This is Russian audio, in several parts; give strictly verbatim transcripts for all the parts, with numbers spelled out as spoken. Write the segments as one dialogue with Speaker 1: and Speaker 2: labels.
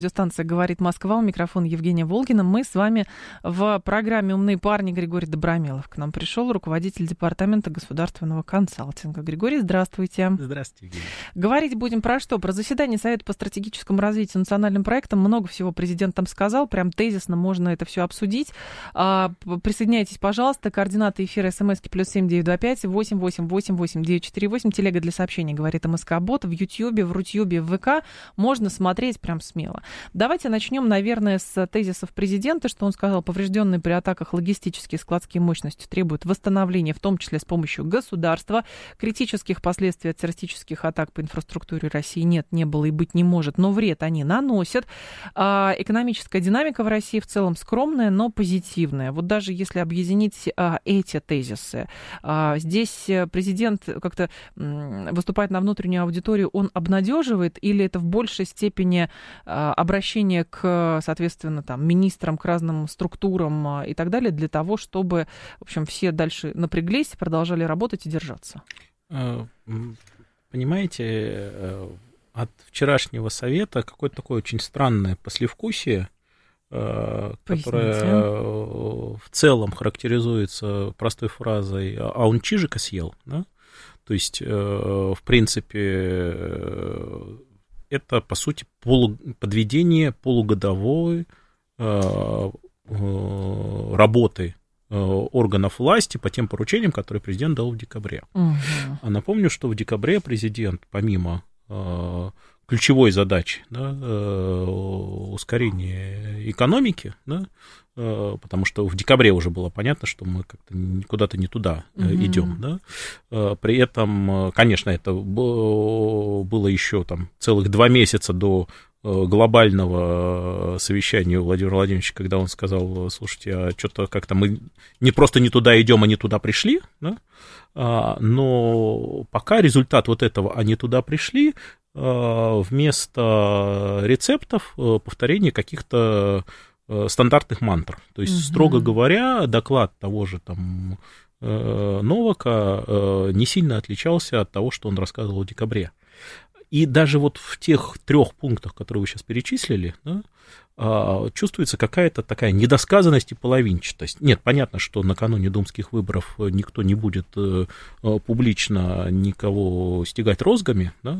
Speaker 1: Радиостанция «Говорит Москва», у микрофона Евгения Волгина. Мы с вами в программе «Умные парни». Григорий Добромелов к нам пришел, руководитель департамента государственного консалтинга. Григорий, здравствуйте.
Speaker 2: Здравствуйте, Евгения.
Speaker 1: Говорить будем про что? Про заседание Совета по стратегическому развитию национальным проектам. Много всего президент там сказал, прям тезисно можно это все обсудить. Присоединяйтесь, пожалуйста. Координаты эфира смски плюс семь девять два пять восемь восемь восемь восемь девять четыре восемь. Телега для сообщений «Говорит МСК-бот». В Ютьюбе, в Рутьюбе, в ВК можно смотреть прям смело. Давайте начнем, наверное, с тезисов президента, что он сказал: поврежденные при атаках логистические складские мощности требуют восстановления, в том числе с помощью государства. Критических последствий от террористических атак по инфраструктуре России нет, не было и быть не может, но вред они наносят. А, экономическая динамика в России в целом скромная, но позитивная. Вот даже если объединить а, эти тезисы, а, здесь президент как-то м, выступает на внутреннюю аудиторию, он обнадеживает, или это в большей степени а, обращение к, соответственно, там, министрам, к разным структурам и так далее, для того, чтобы, в общем, все дальше напряглись, продолжали работать и держаться?
Speaker 2: Понимаете, от вчерашнего совета какое-то такое очень странное послевкусие, Поясните. Которое в целом характеризуется простой фразой «а он чижика съел». Да? То есть, в принципе, это, по сути, полу, подведение полугодовой э, э, работы э, органов власти по тем поручениям, которые президент дал в декабре. Угу. А напомню, что в декабре президент, помимо э, ключевой задачи, да, э, ускорения экономики, да, э, потому что в декабре уже было понятно, что мы как-то куда-то не туда э, угу. идем, да, э, при этом, конечно, это было еще там целых два месяца до глобального совещания у Владимира Владимировича, когда он сказал: слушайте, а что-то как-то мы не просто не туда идем, а не туда пришли, да? а, но пока результат вот этого «а не туда пришли» вместо рецептов повторение каких-то стандартных мантр. То есть, угу. строго говоря, доклад того же там Новака не сильно отличался от того, что он рассказывал в декабре. И даже вот в тех трех пунктах, которые вы сейчас перечислили, да, чувствуется какая-то такая недосказанность и половинчатость. Нет, понятно, что накануне думских выборов никто не будет публично никого стягать розгами, да,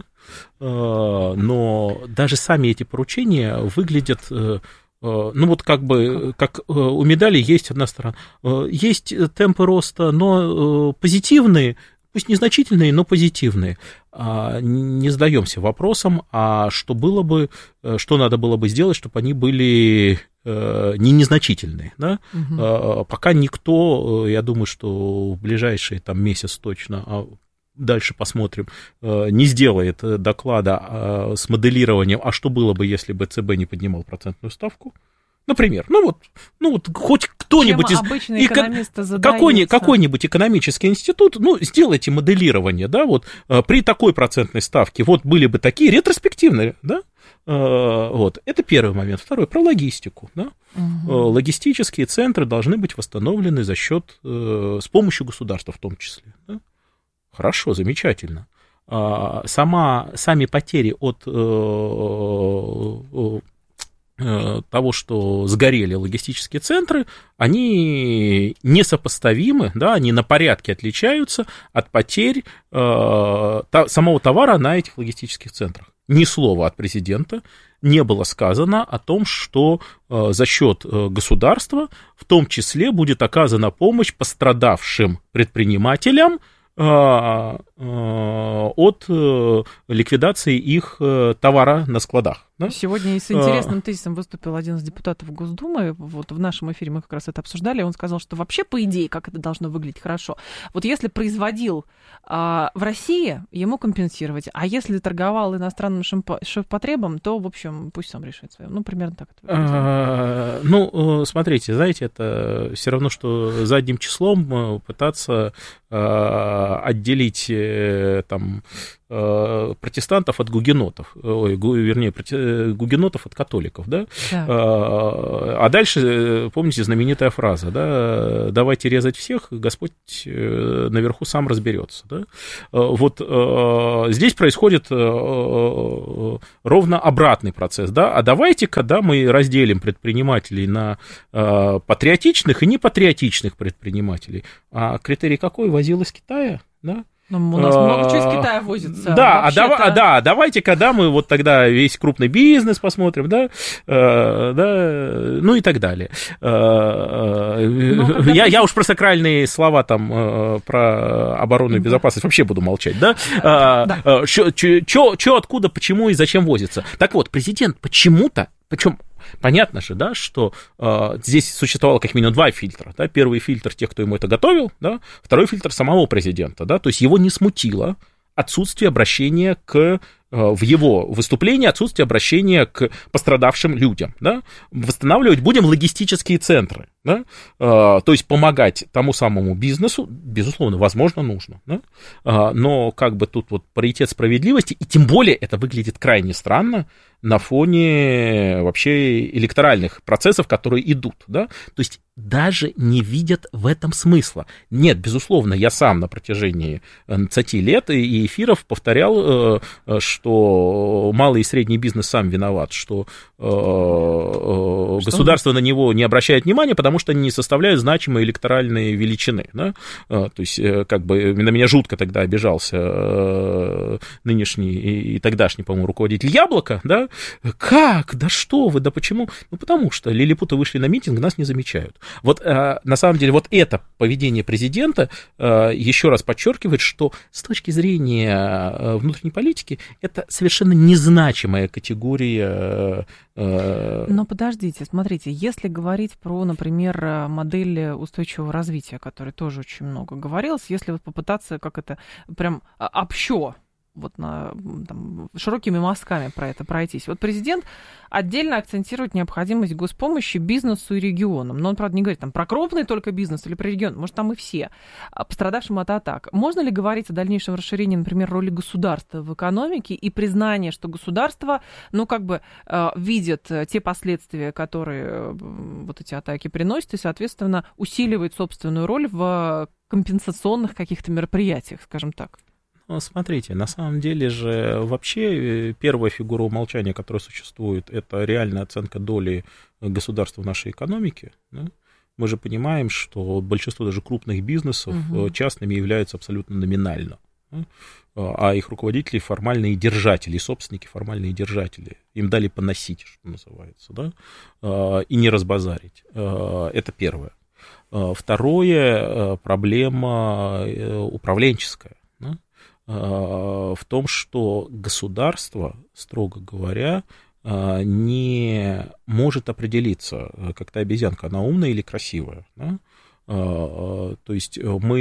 Speaker 2: но даже сами эти поручения выглядят, ну вот как бы, как у медали есть одна сторона. Есть темпы роста, но позитивные, пусть незначительные, но позитивные. Не задаемся вопросом, а что было бы, что надо было бы сделать, чтобы они были не незначительные. Да? Угу. Пока никто, я думаю, что в ближайшие там, месяц точно, а дальше посмотрим, не сделает доклада с моделированием, а что было бы, если бы ЦБ не поднимал процентную ставку. Например, ну вот, ну вот хоть кто-нибудь из эко... какой, какой-нибудь экономический институт, ну, сделайте моделирование, да, вот при такой процентной ставке, вот были бы такие ретроспективные, да, вот, это первый момент. Второй, про логистику, да, угу. Логистические центры должны быть восстановлены за счет, с помощью государства в том числе, да? Хорошо, замечательно. Сама, сами потери от того, что сгорели логистические центры, они несопоставимы, да, они на порядке отличаются от потерь э, та, самого товара на этих логистических центрах. Ни слова от президента не было сказано о том, что э, за счет э, государства в том числе будет оказана помощь пострадавшим предпринимателям э, э, от э, ликвидации их э, товара на складах. Да?
Speaker 1: Сегодня с интересным а... тезисом выступил один из депутатов Госдумы. Вот в нашем эфире мы как раз это обсуждали. Он сказал, что вообще, по идее, как это должно выглядеть хорошо. Вот если производил а, в России, ему компенсировать. А если торговал иностранным ширпотребом, то, в общем, пусть сам решит свое. Ну, примерно так это выглядит.
Speaker 2: А, ну, смотрите, знаете, это все равно, что задним числом пытаться а, отделить там протестантов от гугенотов, ой, вернее, гугенотов от католиков, да? Да. А дальше, помните, знаменитая фраза, да, давайте резать всех, Господь наверху сам разберется, да? Вот здесь происходит ровно обратный процесс, да, а давайте-ка, да, мы разделим предпринимателей на патриотичных и непатриотичных предпринимателей. А критерий какой? Возил из Китая, да?
Speaker 1: Ну, у нас много чего из Китая возится.
Speaker 2: Да, а, дава, а, да, давайте-ка, да, мы вот тогда весь крупный бизнес посмотрим, да, э, да, ну и так далее. Ну, я, я уж про сакральные слова там, э, про оборонную да. безопасность вообще буду молчать, да? да. Что, откуда, почему и зачем возится. Так вот, президент почему-то, причем понятно же, да, что э, здесь существовало как минимум два фильтра. Да? Первый фильтр тех, кто ему это готовил, да? Второй фильтр самого президента. Да? То есть его не смутило отсутствие обращения к, э, в его выступлении, отсутствие обращения к пострадавшим людям. Да? Восстанавливать будем логистические центры. Да? Э, то есть помогать тому самому бизнесу, безусловно, возможно, нужно. Да? Э, но как бы тут вот паритет справедливости, и тем более это выглядит крайне странно на фоне вообще электоральных процессов, которые идут, да, то есть даже не видят в этом смысла. Нет, безусловно, я сам на протяжении двадцати лет и эфиров повторял, что малый и средний бизнес сам виноват, что, что государство на него не обращает внимания, потому что они не составляют значимые электоральные величины, да, то есть как бы на меня жутко тогда обижался нынешний и тогдашний, по-моему, руководитель Яблока, да. Как? Да что вы? Да почему? Ну, потому что лилипуты вышли на митинг, нас не замечают. Вот, э, на самом деле, вот это поведение президента э, еще раз подчеркивает, что с точки зрения э, внутренней политики это совершенно незначимая категория. Э,
Speaker 1: Но подождите, смотрите, если говорить про, например, модель устойчивого развития, о которой тоже очень много говорилось, если вот попытаться как это прям общо вот на, там, широкими мазками про это пройтись. Вот президент отдельно акцентирует необходимость госпомощи бизнесу и регионам. Но он, правда, не говорит там про крупный только бизнес или про регион. Может, там и все пострадавшим от атак. Можно ли говорить о дальнейшем расширении, например, роли государства в экономике и признание, что государство, ну, как бы видит те последствия, которые вот эти атаки приносят, и, соответственно, усиливает собственную роль в компенсационных каких-то мероприятиях, скажем так?
Speaker 2: Смотрите, на самом деле же вообще первая фигура умолчания, которая существует, это реальная оценка доли государства в нашей экономике. Да? Мы же понимаем, что большинство даже крупных бизнесов угу. частными являются абсолютно номинально, да? А их руководители формальные держатели, собственники формальные держатели. Им дали поносить, что называется, да? И не разбазарить. Это первое. Второе, проблема управленческая. Да? В том, что государство, строго говоря, не может определиться, как та обезьянка, она умная или красивая. Да? То есть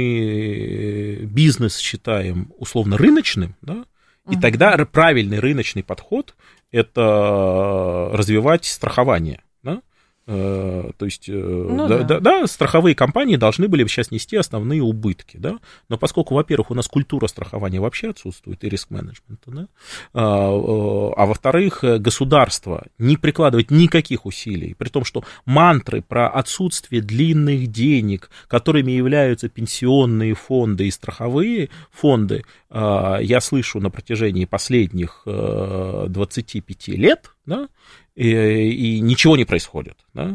Speaker 2: мы бизнес считаем условно рыночным, да? И uh-huh. тогда правильный рыночный подход – это развивать страхование. Да? То есть, ну, да, да. Да, страховые компании должны были бы сейчас нести основные убытки, да, но поскольку, во-первых, у нас культура страхования вообще отсутствует и риск-менеджмента, да, а, а во-вторых, государство не прикладывает никаких усилий, при том, что мантры про отсутствие длинных денег, которыми являются пенсионные фонды и страховые фонды, я слышу на протяжении последних двадцати пяти лет, да, И, и ничего не происходит. Да?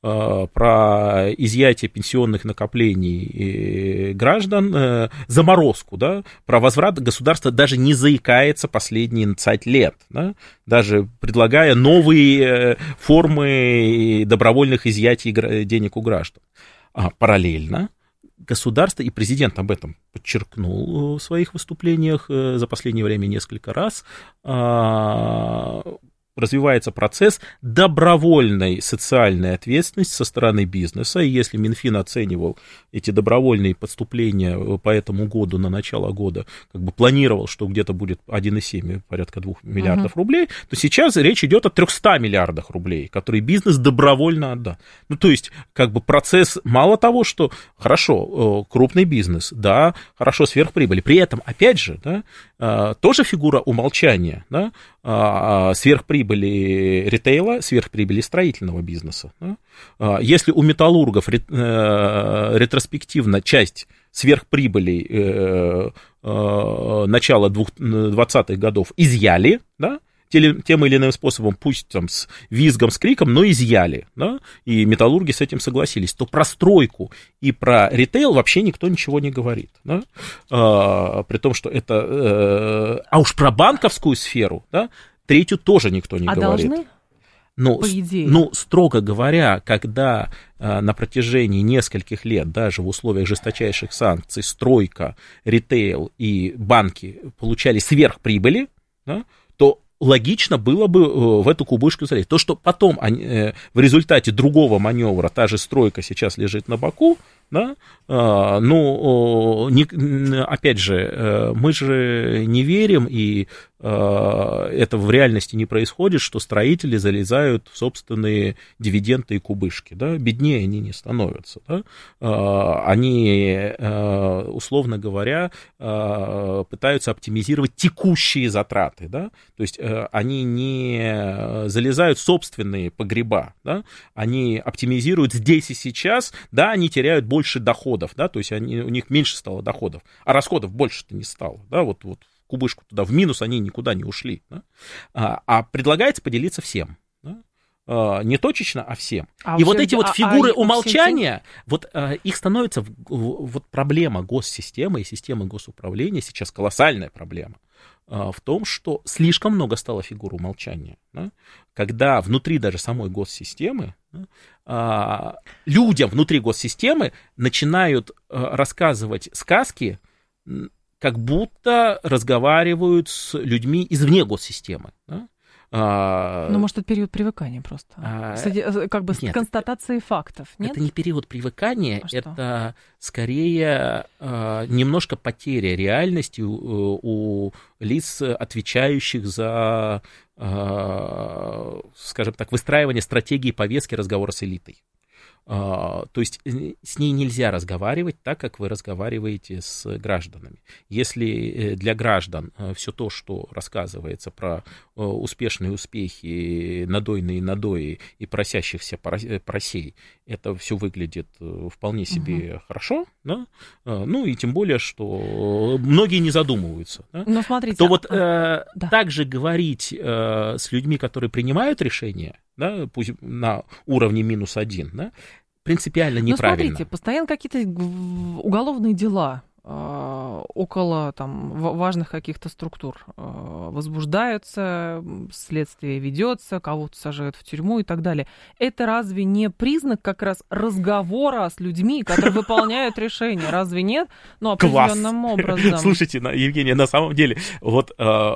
Speaker 2: Про изъятие пенсионных накоплений граждан, заморозку, да? Про возврат государство даже не заикается последние двадцать лет, да? Даже предлагая новые формы добровольных изъятий денег у граждан. А параллельно государство, и президент об этом подчеркнул в своих выступлениях за последнее время несколько раз, развивается процесс добровольной социальной ответственности со стороны бизнеса, и если Минфин оценивал эти добровольные поступления по этому году, на начало года, как бы планировал, что где-то будет один и семь, порядка двух миллиардов uh-huh. рублей, то сейчас речь идет о трехстах миллиардах рублей, которые бизнес добровольно отдаст. Ну, то есть, как бы процесс, мало того, что хорошо, крупный бизнес, да, хорошо, сверхприбыли, при этом, опять же, да, тоже фигура умолчания, да, сверхприбыли ритейла, сверхприбыли строительного бизнеса. Да? Если у металлургов ретроспективно часть сверхприбылей начала двадцатых годов изъяли, да, тем или иным способом, пусть там с визгом, с криком, но изъяли, да, и металлурги с этим согласились, то про стройку и про ритейл вообще никто ничего не говорит, да, а, при том, что это, а уж про банковскую сферу, да, третью тоже никто не
Speaker 1: а
Speaker 2: говорит.
Speaker 1: Должны?
Speaker 2: Ну,
Speaker 1: по идее.
Speaker 2: Ну, строго говоря, когда а, на протяжении нескольких лет, даже в условиях жесточайших санкций, стройка, ритейл и банки получали сверхприбыли, да, то логично было бы в эту кубышку залезть. То, что потом они, в результате другого маневра та же стройка сейчас лежит на боку, да, ну, не, опять же, мы же не верим, и это в реальности не происходит, что строители залезают в собственные дивиденды и кубышки, да, беднее они не становятся, да, они, условно говоря, пытаются оптимизировать текущие затраты, да, то есть они не залезают в собственные погреба, да, они оптимизируют здесь и сейчас, да, они теряют больше доходов, да, то есть они, у них меньше стало доходов, а расходов больше-то не стало, да, вот, вот кубышку туда в минус они никуда не ушли, да, а, а предлагается поделиться всем, да, а, не точечно, а всем. А и вот эти вот фигуры а, а умолчания, вот а, их становится, вот проблема госсистемы и системы госуправления сейчас колоссальная проблема а, в том, что слишком много стало фигур умолчания, да, когда внутри даже самой госсистемы, да, а, людям внутри госсистемы начинают а, рассказывать сказки, как будто разговаривают с людьми извне госсистемы. Да? А,
Speaker 1: ну, может, это период привыкания просто. А, с, как бы с нет, констатацией это, фактов. Нет?
Speaker 2: Это не период привыкания,
Speaker 1: а
Speaker 2: это скорее а, немножко потеря реальности у, у лиц, отвечающих за, а, скажем так, выстраивание стратегии повестки разговора с элитой. Uh, то есть с ней нельзя разговаривать так, как вы разговариваете с гражданами. Если для граждан все то, что рассказывается про успешные успехи, надойные надои и просящихся просей, это все выглядит вполне себе угу. хорошо, да? Ну и тем более, что многие не задумываются. Да?
Speaker 1: Но смотрите,
Speaker 2: то вот
Speaker 1: а...
Speaker 2: э,
Speaker 1: да.
Speaker 2: также говорить э, с людьми, которые принимают решения, да, пусть на уровне минус один, да, принципиально неправильно.
Speaker 1: Ну, смотрите, постоянно какие-то уголовные дела э, около там, важных каких-то структур э, возбуждаются, следствие ведется, кого-то сажают в тюрьму и так далее. Это разве не признак как раз разговора с людьми, которые выполняют решения? Разве нет? Ну, определенным образом.
Speaker 2: Слушайте, Евгения, на самом деле, вот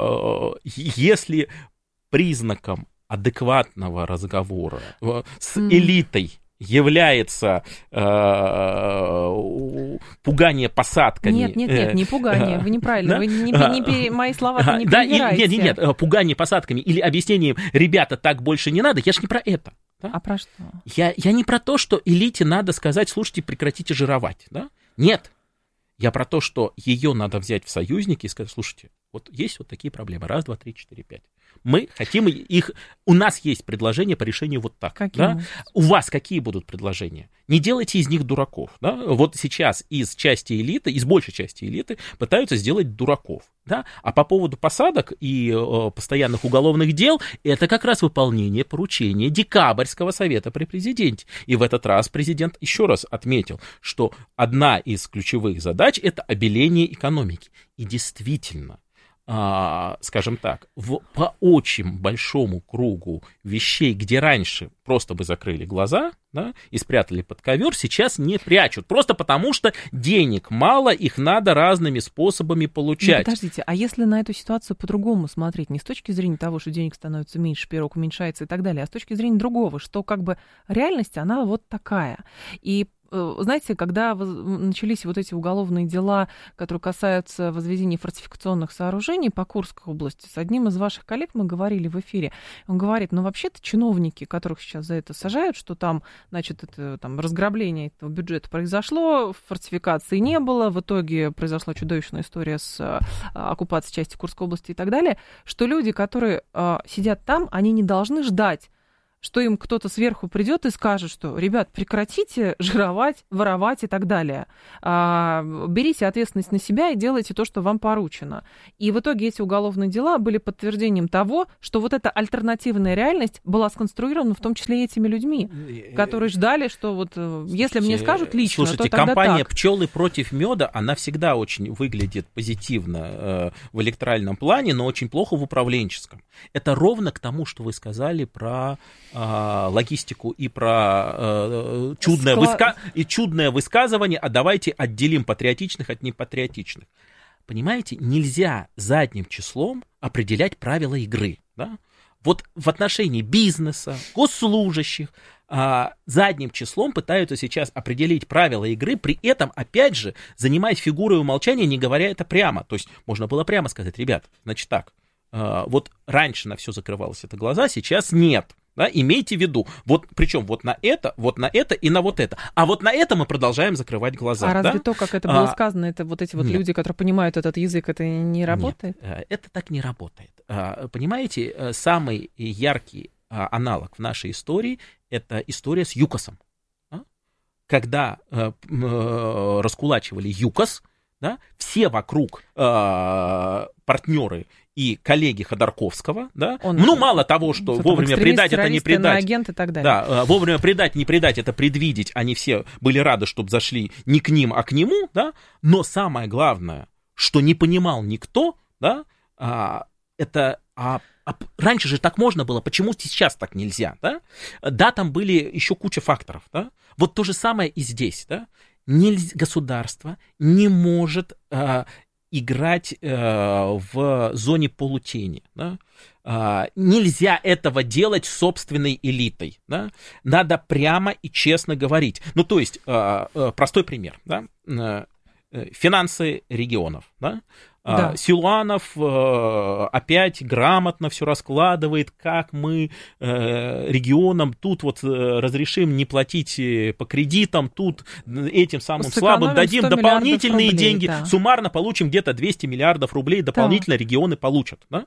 Speaker 2: если признаком адекватного разговора с элитой является э, пугание посадками.
Speaker 1: Нет, нет, нет, не пугание, вы неправильно, да? Вы не, не пере, мои слова не
Speaker 2: да,
Speaker 1: перебирайте.
Speaker 2: Нет, нет, нет, пугание посадками или объяснением, ребята, так больше не надо, я ж не про это. Да?
Speaker 1: А про что?
Speaker 2: Я, я не про то, что элите надо сказать, слушайте, прекратите жировать, да? Нет. Я про то, что ее надо взять в союзники и сказать, слушайте, вот есть вот такие проблемы, раз, два, три, четыре, пять. Мы хотим их, у нас есть предложения по решению вот так. Да? У вас какие будут предложения? Не делайте из них дураков. Да? Вот сейчас из части элиты, из большей части элиты пытаются сделать дураков. Да? А по поводу посадок и э, постоянных уголовных дел, это как раз выполнение поручения Декабрьского совета при президенте. И в этот раз президент еще раз отметил, что одна из ключевых задач – это обеление экономики. И действительно, а, скажем так, в, по очень большому кругу вещей, где раньше просто бы закрыли глаза, да, и спрятали под ковер, сейчас не прячут. Просто потому, что денег мало, их надо разными способами получать.
Speaker 1: Ну, подождите, а если на эту ситуацию по-другому смотреть, не с точки зрения того, что денег становится меньше, пирог уменьшается и так далее, а с точки зрения другого, что как бы реальность, она вот такая. И знаете, когда начались вот эти уголовные дела, которые касаются возведения фортификационных сооружений по Курской области, с одним из ваших коллег мы говорили в эфире. Он говорит, ну вообще-то чиновники, которых сейчас за это сажают, что там, значит, это там разграбление этого бюджета произошло, фортификации не было, в итоге произошла чудовищная история с оккупацией части Курской области и так далее, что люди, которые сидят там, они не должны ждать, что им кто-то сверху придет и скажет, что, ребят, прекратите жировать, воровать и так далее. А, берите ответственность на себя и делайте то, что вам поручено. И в итоге эти уголовные дела были подтверждением того, что вот эта альтернативная реальность была сконструирована в том числе и этими людьми, которые ждали, что вот если мне скажут лично,
Speaker 2: слушайте,
Speaker 1: то тогда
Speaker 2: компания
Speaker 1: так.
Speaker 2: «Пчелы против меда», она всегда очень выглядит позитивно э, в электоральном плане, но очень плохо в управленческом. Это ровно к тому, что вы сказали про логистику и про э, чудное,
Speaker 1: Склад...
Speaker 2: выска... и чудное высказывание, а давайте отделим патриотичных от непатриотичных. Понимаете, нельзя задним числом определять правила игры. Да? Вот в отношении бизнеса, госслужащих, э, задним числом пытаются сейчас определить правила игры, при этом, опять же, занимаясь фигурой умолчания, не говоря это прямо. То есть можно было прямо сказать, ребят, значит так, э, вот раньше на все закрывалось это глаза, сейчас нет. Да, имейте в виду, вот причем вот на это, вот на это и на вот это. А вот на это мы продолжаем закрывать глаза.
Speaker 1: А разве
Speaker 2: да?
Speaker 1: то, как это было
Speaker 2: а,
Speaker 1: сказано, это вот эти вот
Speaker 2: нет.
Speaker 1: люди, которые понимают этот язык, это не работает?
Speaker 2: Нет, это так не работает. Понимаете, самый яркий аналог в нашей истории – это история с ЮКОСом. Когда раскулачивали ЮКОС, да, все вокруг партнеры и коллеги Ходорковского, да, Он, ну, мало того, что вовремя предать, это не предать,
Speaker 1: агент и так далее.
Speaker 2: Да, вовремя предать, не предать, это предвидеть, они все были рады, чтобы зашли не к ним, а к нему, да, но самое главное, что не понимал никто, да, а, это, а, а раньше же так можно было, почему сейчас так нельзя, да, да, там были еще куча факторов, да, вот то же самое и здесь, да, нельзя, государство не может а, играть э, в зоне полутени. Да? Э, нельзя этого делать собственной элитой. Да? Надо прямо и честно говорить. Ну, то есть, э, э, простой пример. Да? Э, финансы регионов. Да? Да. Силуанов э, опять грамотно все раскладывает, как мы э, регионам тут вот э, разрешим не платить по кредитам, тут этим самым слабым дадим дополнительные рублей, деньги, да. Суммарно получим где-то двести миллиардов рублей, дополнительно да. Регионы получат. Да?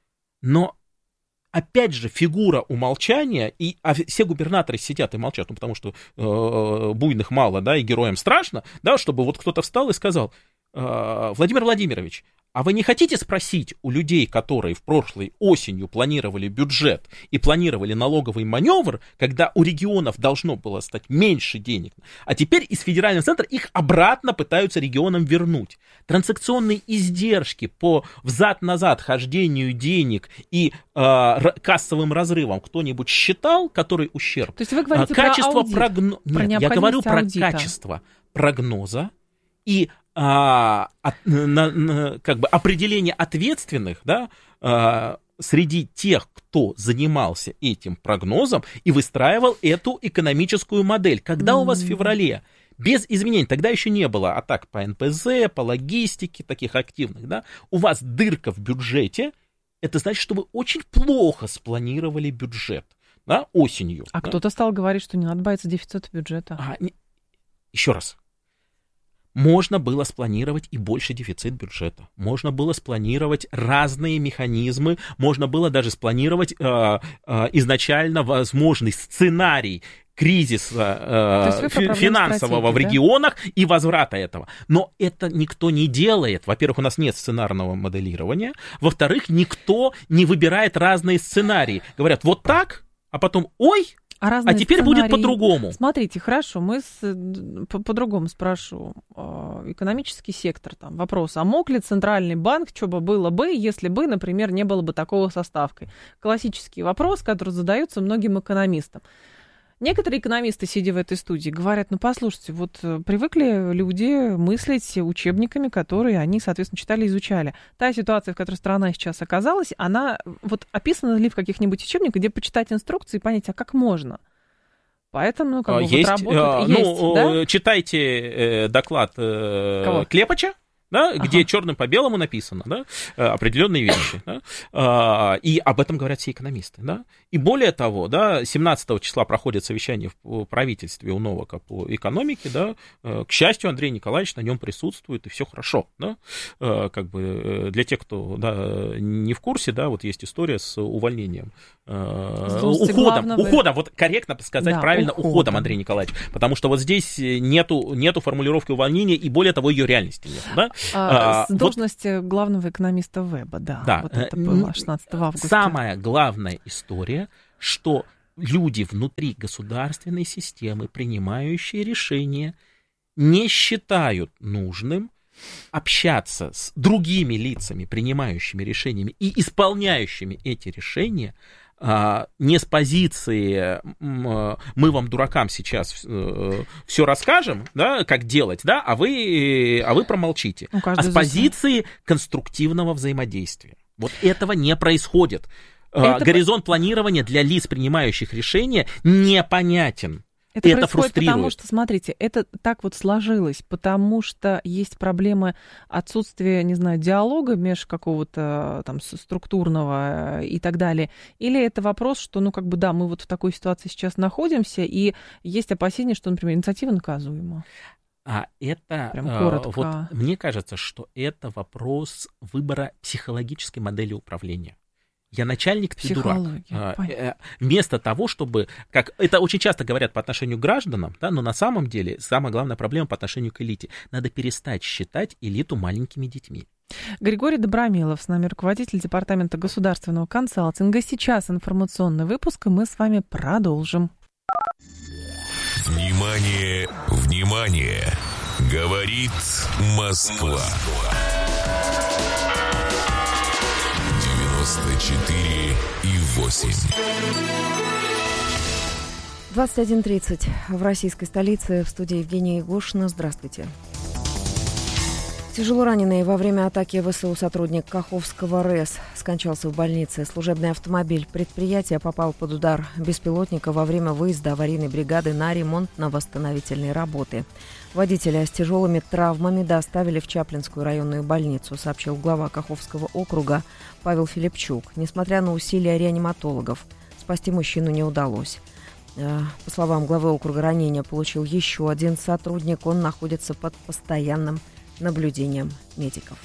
Speaker 2: Но опять же, фигура умолчания, и а все губернаторы сидят и молчат, ну, потому что э, буйных мало, да, и героям страшно, да, чтобы вот кто-то встал и сказал: Владимир Владимирович, а вы не хотите спросить у людей, которые в прошлой осенью планировали бюджет и планировали налоговый маневр, когда у регионов должно было стать меньше денег, а теперь из федерального центра их обратно пытаются регионам вернуть. Транзакционные издержки по взад-назад хождению денег и э, кассовым разрывам кто-нибудь считал, который ущерб?
Speaker 1: То есть вы говорите
Speaker 2: качество
Speaker 1: про аудит,
Speaker 2: прогно...
Speaker 1: про
Speaker 2: Нет, я говорю про
Speaker 1: аудита.
Speaker 2: Качество прогноза и а, от, на, на, как бы определение ответственных, да, а, среди тех, кто занимался этим прогнозом и выстраивал эту экономическую модель. Когда mm-hmm. у вас в феврале без изменений, тогда еще не было атак по эн пэ зэ, по логистике, таких активных, да, у вас дырка в бюджете, это значит, что вы очень плохо спланировали бюджет, да, осенью.
Speaker 1: А
Speaker 2: да?
Speaker 1: Кто-то стал говорить, что не надо бояться дефицита бюджета.
Speaker 2: А, не... Еще раз. Можно было спланировать и больше дефицит бюджета. Можно было спланировать разные механизмы. Можно было даже спланировать э, э, изначально возможный сценарий кризиса э, фи- финансового в регионах, да? И возврата этого. Но это никто не делает. Во-первых, у нас нет сценарного моделирования. Во-вторых, никто не выбирает разные сценарии. Говорят, вот так, а потом, ой,
Speaker 1: А,
Speaker 2: а теперь
Speaker 1: сценарии...
Speaker 2: будет по-другому.
Speaker 1: Смотрите, хорошо, мы с... по-другому спрошу. Экономический сектор, там, вопрос, а мог ли Центральный банк, что бы было бы, если бы, например, не было бы такого со ставкой? Классический вопрос, который задается многим экономистам. Некоторые экономисты, сидя в этой студии, говорят, ну, послушайте, вот привыкли люди мыслить учебниками, которые они, соответственно, читали и изучали. Та ситуация, в которой страна сейчас оказалась, она вот описана ли в каких-нибудь учебниках, где почитать инструкции и понять, а как можно? Поэтому, ну, как бы,
Speaker 2: есть,
Speaker 1: вот работают,
Speaker 2: а,
Speaker 1: есть,
Speaker 2: ну,
Speaker 1: да?
Speaker 2: Читайте э, доклад э,
Speaker 1: Кого?
Speaker 2: Клепача, да,
Speaker 1: Ага.
Speaker 2: где черным по белому написано, да, определенные вещи, да, и об этом говорят все экономисты, да, и более того, да, семнадцатого числа проходит совещание в правительстве у Новака по экономике, да, к счастью, Андрей Николаевич на нем присутствует, и все хорошо, да, как бы для тех, кто, да, не в курсе, да, вот есть история с увольнением, с уходом, главного... уходом, вот корректно сказать, да, правильно, уходом. уходом Андрея Николаевича, потому что вот здесь нету, нету формулировки увольнения, и более того, ее реальности нет, да.
Speaker 1: А, с должности вот, главного экономиста Веба, да,
Speaker 2: да,
Speaker 1: вот это было шестнадцатого августа.
Speaker 2: Самая главная история, что люди внутри государственной системы, принимающие решения, не считают нужным общаться с другими лицами, принимающими решениями и исполняющими эти решения, не с позиции мы вам, дуракам, сейчас все расскажем, да, как делать, да, а вы, а вы промолчите, ну, а с позиции конструктивного взаимодействия. Вот этого не происходит. Это... Горизонт планирования для лиц, принимающих решения, непонятен.
Speaker 1: Это, это происходит потому, что, смотрите, это так вот сложилось, потому что есть проблемы отсутствия, не знаю, диалога меж какого-то там структурного и так далее, или это вопрос, что, ну, как бы, да, мы вот в такой ситуации сейчас находимся, и есть опасения, что, например, инициатива наказуема.
Speaker 2: А это,
Speaker 1: прям коротко.
Speaker 2: Вот, мне кажется, что это вопрос выбора психологической модели управления. Я начальник, ты дурак. Понятно. Вместо того, чтобы, как это очень часто говорят по отношению к гражданам, да, но на самом деле самая главная проблема по отношению к элите. Надо перестать считать элиту маленькими детьми.
Speaker 1: Григорий Добромилов с нами, руководитель департамента государственного консалтинга. Сейчас информационный выпуск, и мы с вами продолжим.
Speaker 3: Внимание, внимание! Говорит Москва. девяносто четыре и восемь.
Speaker 4: двадцать один тридцать в российской столице. В студии Евгения Егошина. Здравствуйте. Тяжело раненый во время атаки ВСУ сотрудник Каховского РЭС скончался в больнице. Служебный автомобиль предприятия попал под удар беспилотника во время выезда аварийной бригады на ремонтно-восстановительные работы. Водителя с тяжелыми травмами доставили в Чаплинскую районную больницу, сообщил глава Каховского округа Павел Филипчук. Несмотря на усилия реаниматологов, спасти мужчину не удалось. По словам главы округа, ранение получил еще один сотрудник. Он находится под постоянным наблюдением медиков.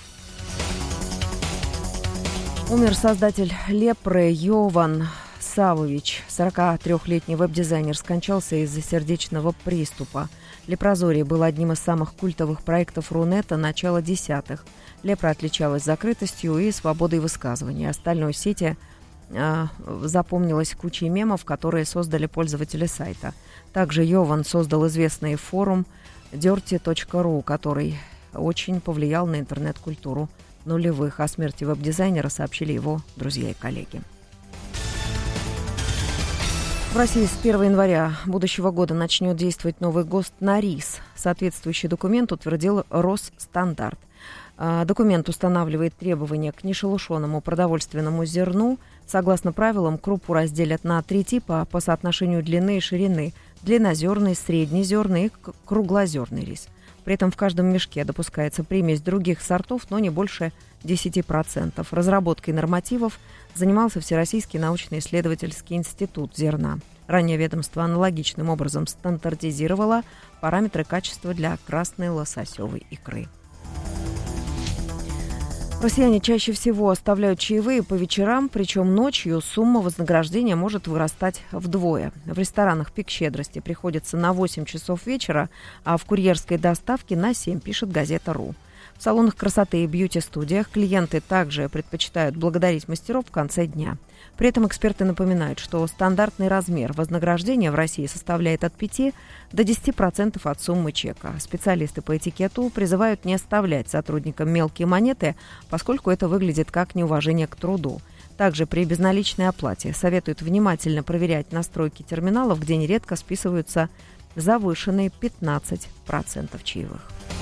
Speaker 4: Умер создатель Лепры Йован Савович. сорокатрёхлетний веб-дизайнер скончался из-за сердечного приступа. Лепрозорий был одним из самых культовых проектов Рунета начала десятых. Лепра отличалась закрытостью и свободой высказывания. Остальной сети э, запомнилась кучей мемов, которые создали пользователи сайта. Также Йован создал известный форум дёрти точка ру, который очень повлиял на интернет-культуру нулевых. О смерти веб-дизайнера сообщили его друзья и коллеги. В России с первого января будущего года начнет действовать новый ГОСТ на рис. Соответствующий документ утвердил Росстандартъ. Документ устанавливает требования к нешелушенному продовольственному зерну. Согласно правилам, крупу разделят на три типа по соотношению длины и ширины: длиннозерный, среднезерный и круглозерный рис. При этом в каждом мешке допускается примесь других сортов, но не больше десять процентов. Разработкой нормативов занимался Всероссийский научно-исследовательский институт зерна. Ранее ведомство аналогичным образом стандартизировало параметры качества для красной лососевой икры. Россияне чаще всего оставляют чаевые по вечерам, причем ночью сумма вознаграждения может вырастать вдвое. В ресторанах пик щедрости приходится на восемь часов вечера, а в курьерской доставке на семь, пишет газета .ру. В салонах красоты и бьюти-студиях клиенты также предпочитают благодарить мастеров в конце дня. При этом эксперты напоминают, что стандартный размер вознаграждения в России составляет от пяти до десяти процентов от суммы чека. Специалисты по этикету призывают не оставлять сотрудникам мелкие монеты, поскольку это выглядит как неуважение к труду. Также при безналичной оплате советуют внимательно проверять настройки терминалов, где нередко списываются завышенные пятнадцать процентов чаевых.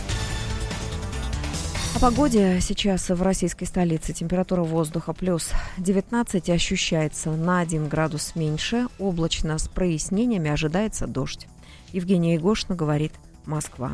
Speaker 4: О погоде сейчас в российской столице. Температура воздуха плюс девятнадцать, ощущается на один градус меньше. Облачно с прояснениями, ожидается дождь. Евгения Егошина, говорит Москва.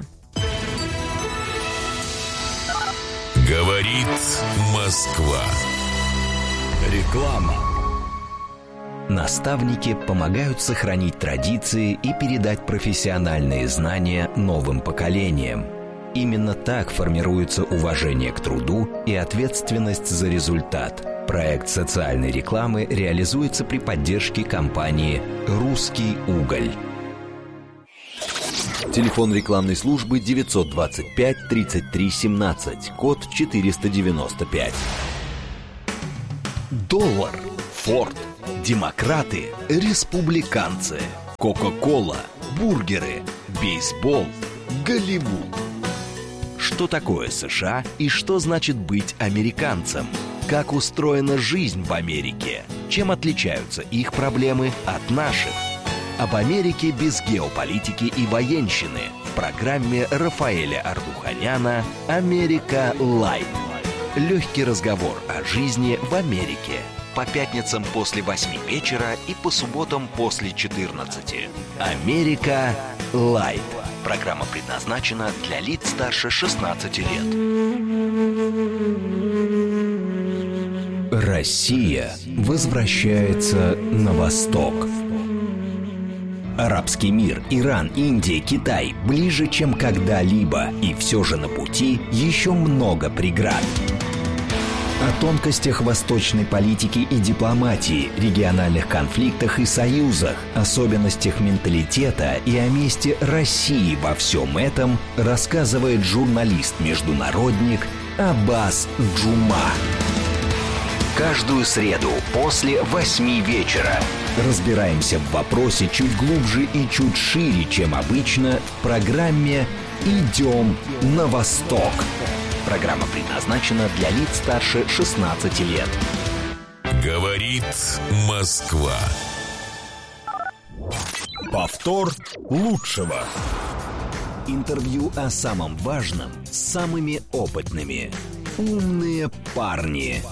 Speaker 3: Говорит Москва.
Speaker 5: Реклама. Наставники помогают сохранить традиции и передать профессиональные знания новым поколениям. Именно так формируется уважение к труду и ответственность за результат. Проект социальной рекламы реализуется при поддержке компании «Русский уголь».
Speaker 6: Телефон рекламной службы девятьсот двадцать пять тридцать три семнадцать, код четыреста девяносто пять.
Speaker 5: Доллар, Форд, демократы, республиканцы, Кока-кола, бургеры, бейсбол, Голливуд. Что такое США и что значит быть американцем? Как устроена жизнь в Америке? Чем отличаются их проблемы от наших? Об Америке без геополитики и военщины в программе Рафаэля Ардуханяна «Америка Лайт». Легкий разговор о жизни в Америке. По пятницам после восьми вечера и по субботам после четырнадцати. «Америка Лайт». Программа предназначена для лиц старше шестнадцати лет. Россия возвращается на восток. Арабский мир, Иран, Индия, Китай ближе, чем когда-либо. И все же на пути еще много преград. О тонкостях восточной политики и дипломатии, региональных конфликтах и союзах, особенностях менталитета и о месте России во всем этом рассказывает журналист-международник Аббас Джума. Каждую среду после восьми вечера разбираемся в вопросе чуть глубже и чуть шире, чем обычно, в программе «Идем на восток». Программа предназначена для лиц старше шестнадцати лет.
Speaker 3: Говорит Москва.
Speaker 5: Повтор лучшего. Интервью о самом важном с самыми опытными. Умные парни.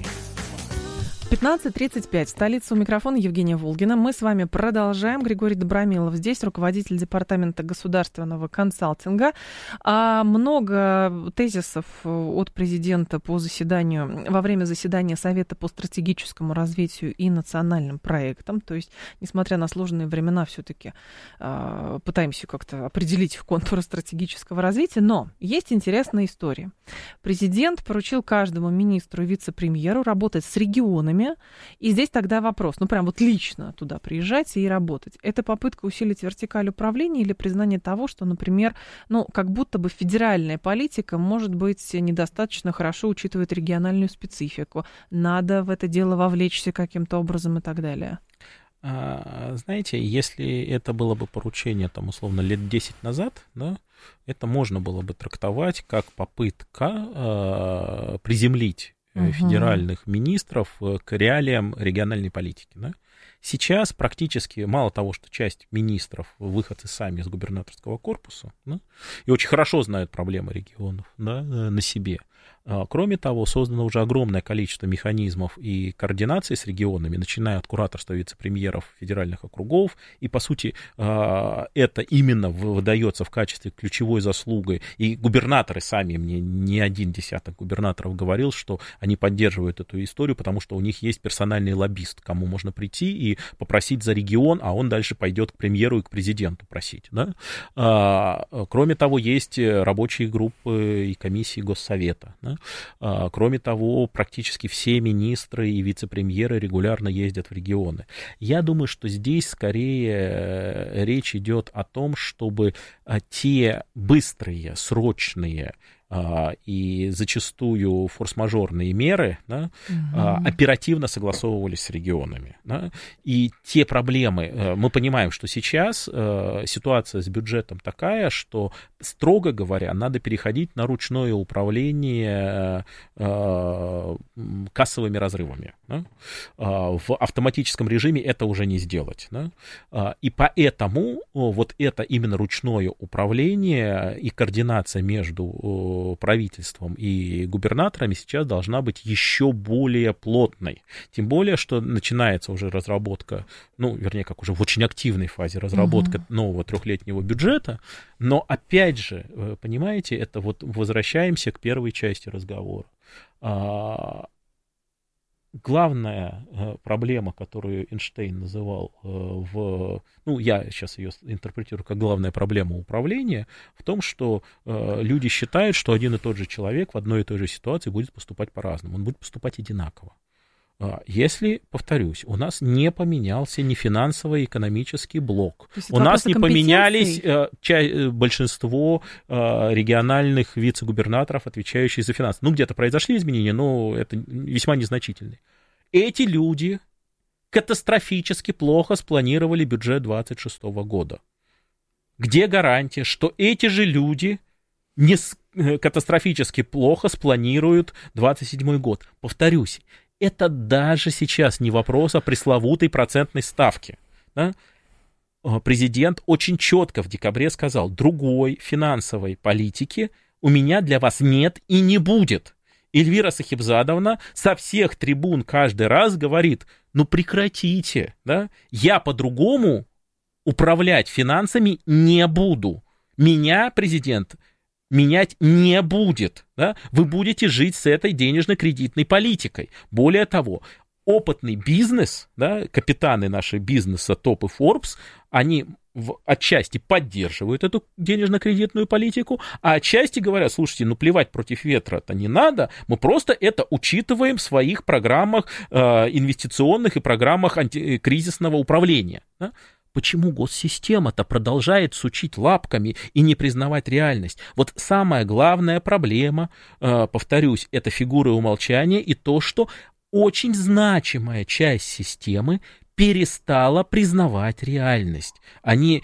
Speaker 1: пятнадцать тридцать пять. Столица, у микрофона Евгения Волгина. Мы с вами продолжаем. Григорий Добромилов здесь, руководитель департамента государственного консалтинга. А много тезисов от президента по заседанию, во время заседания Совета по стратегическому развитию и национальным проектам. То есть, несмотря на сложные времена, все-таки э, пытаемся как-то определить контуры стратегического развития. Но есть интересная история. Президент поручил каждому министру и вице-премьеру работать с регионами. И здесь тогда вопрос, ну прям вот лично туда приезжать и работать. Это попытка усилить вертикаль управления или признание того, что, например, ну как будто бы федеральная политика, может быть, недостаточно хорошо учитывает региональную специфику. Надо в это дело вовлечься каким-то образом и так далее.
Speaker 2: Знаете, если это было бы поручение, там, условно, лет десять назад, да, это можно было бы трактовать как попытка э, приземлить федеральных министров к реалиям региональной политики. Да? Сейчас практически мало того, что часть министров выходцы сами из губернаторского корпуса, да, и очень хорошо знают проблемы регионов, да, на себе. Кроме того, создано уже огромное количество механизмов и координации с регионами, начиная от кураторства вице-премьеров федеральных округов, и, по сути, это именно выдается в качестве ключевой заслугой, и губернаторы сами, мне не один десяток губернаторов говорил, что они поддерживают эту историю, потому что у них есть персональный лоббист, к кому можно прийти и попросить за регион, а он дальше пойдет к премьеру и к президенту просить. Да? Кроме того, есть рабочие группы и комиссии Госсовета. Да? Кроме того, практически все министры и вице-премьеры регулярно ездят в регионы. Я думаю, что здесь скорее речь идет о том, чтобы те быстрые, срочные и зачастую форс-мажорные меры, да, угу. оперативно согласовывались с регионами. Да, и те проблемы, мы понимаем, что сейчас ситуация с бюджетом такая, что, строго говоря, надо переходить на ручное управление кассовыми разрывами. Да. В автоматическом режиме это уже не сделать. Да. И поэтому вот это именно ручное управление и координация между правительством и губернаторами сейчас должна быть еще более плотной. Тем более, что начинается уже разработка, ну, вернее, как уже в очень активной фазе разработка uh-huh. нового трехлетнего бюджета. Но, опять же, понимаете, это вот возвращаемся к первой части разговора. Главная э, проблема, которую Эйнштейн называл э, в... Ну, я сейчас ее интерпретирую как главная проблема управления, в том, что э, люди считают, что один и тот же человек в одной и той же ситуации будет поступать по-разному. Он будет поступать одинаково. Э, если, повторюсь, у нас не поменялся ни финансовый, экономический блок, у нас не поменялись э, ча- большинство э, региональных вице-губернаторов, отвечающих за финансы. Ну, где-то произошли изменения, но это весьма незначительные. Эти люди катастрофически плохо спланировали бюджет двадцать шестого года. Где гарантия, что эти же люди не с... катастрофически плохо спланируют двадцать седьмой год? Повторюсь, это даже сейчас не вопрос о пресловутой процентной ставке. Да? Президент очень четко в декабре сказал: другой финансовой политики у меня для вас нет и не будет. Эльвира Сахибзадовна со всех трибун каждый раз говорит: ну прекратите, да? Я по-другому управлять финансами не буду. Меня президент менять не будет. Да? Вы будете жить с этой денежно-кредитной политикой. Более того, опытный бизнес, да, капитаны нашего бизнеса, топ и Forbes, они в, отчасти поддерживают эту денежно-кредитную политику, а отчасти говорят: слушайте, ну плевать против ветра-то не надо, мы просто это учитываем в своих программах э, инвестиционных и программах антикризисного управления. Да? Почему госсистема-то продолжает сучить лапками и не признавать реальность? Вот самая главная проблема, э, повторюсь, это фигуры умолчания и то, что очень значимая часть системы перестала признавать реальность. Они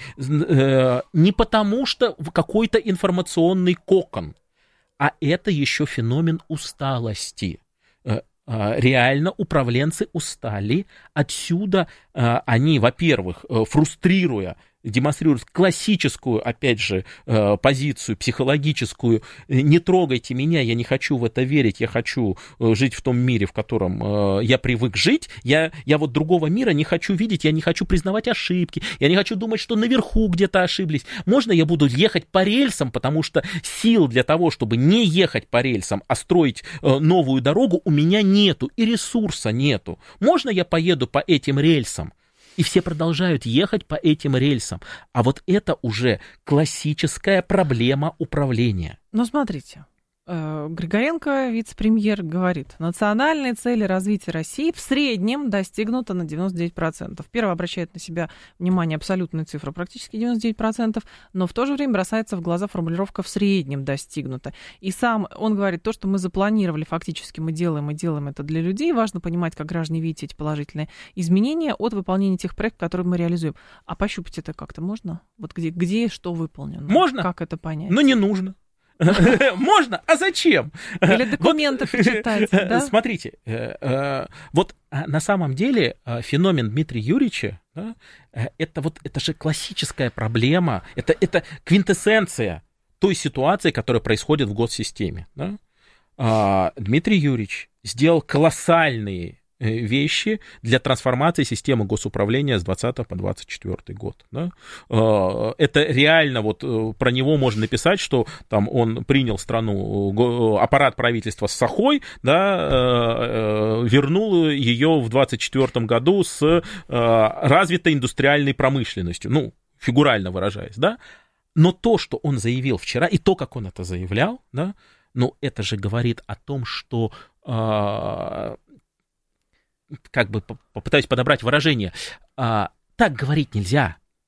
Speaker 2: э, не потому, что какой-то информационный кокон, а это еще феномен усталости. Э, э, реально управленцы устали. Отсюда э, они, во-первых, э, фрустрируя, демонстрируют классическую, опять же, позицию психологическую: не трогайте меня, я не хочу в это верить, я хочу жить в том мире, в котором я привык жить, я, я вот другого мира не хочу видеть, я не хочу признавать ошибки, я не хочу думать, что наверху где-то ошиблись. Можно я буду ехать по рельсам, потому что сил для того, чтобы не ехать по рельсам, а строить новую дорогу, у меня нету, и ресурса нету. Можно я поеду по этим рельсам? И все продолжают ехать по этим рельсам. А вот это уже классическая проблема управления.
Speaker 1: Ну, смотрите, Григоренко, вице-премьер, говорит: национальные цели развития России в среднем достигнуты на девяносто девять процентов. Первый обращает на себя внимание абсолютная цифра, практически девяносто девять процентов, но в то же время бросается в глаза формулировка «в среднем достигнуто». И сам он говорит: то, что мы запланировали, фактически мы делаем, и делаем это для людей. Важно понимать, как граждане видят эти положительные изменения от выполнения тех проектов, которые мы реализуем. А пощупать это как-то можно? Вот где, где что выполнено?
Speaker 2: Можно.
Speaker 1: Как это понять?
Speaker 2: Но не нужно. Можно, а зачем?
Speaker 1: Или документы почитать, да?
Speaker 2: Смотрите, вот на самом деле феномен Дмитрия Юрьевича, да, это вот это же классическая проблема, это, это квинтэссенция той ситуации, которая происходит в госсистеме. Да? Дмитрий Юрьевич сделал колоссальные вещи для трансформации системы госуправления с двадцатого по двадцать четвёртый год. Да? Это реально, вот про него можно написать, что там он принял страну, аппарат правительства с сахой, да, вернул ее в двадцать четвёртом году с развитой индустриальной промышленностью, ну, фигурально выражаясь, да. Но то, что он заявил вчера, и то, как он это заявлял, да, ну, это же говорит о том, что как бы попытаюсь подобрать выражение, а, так говорить нельзя.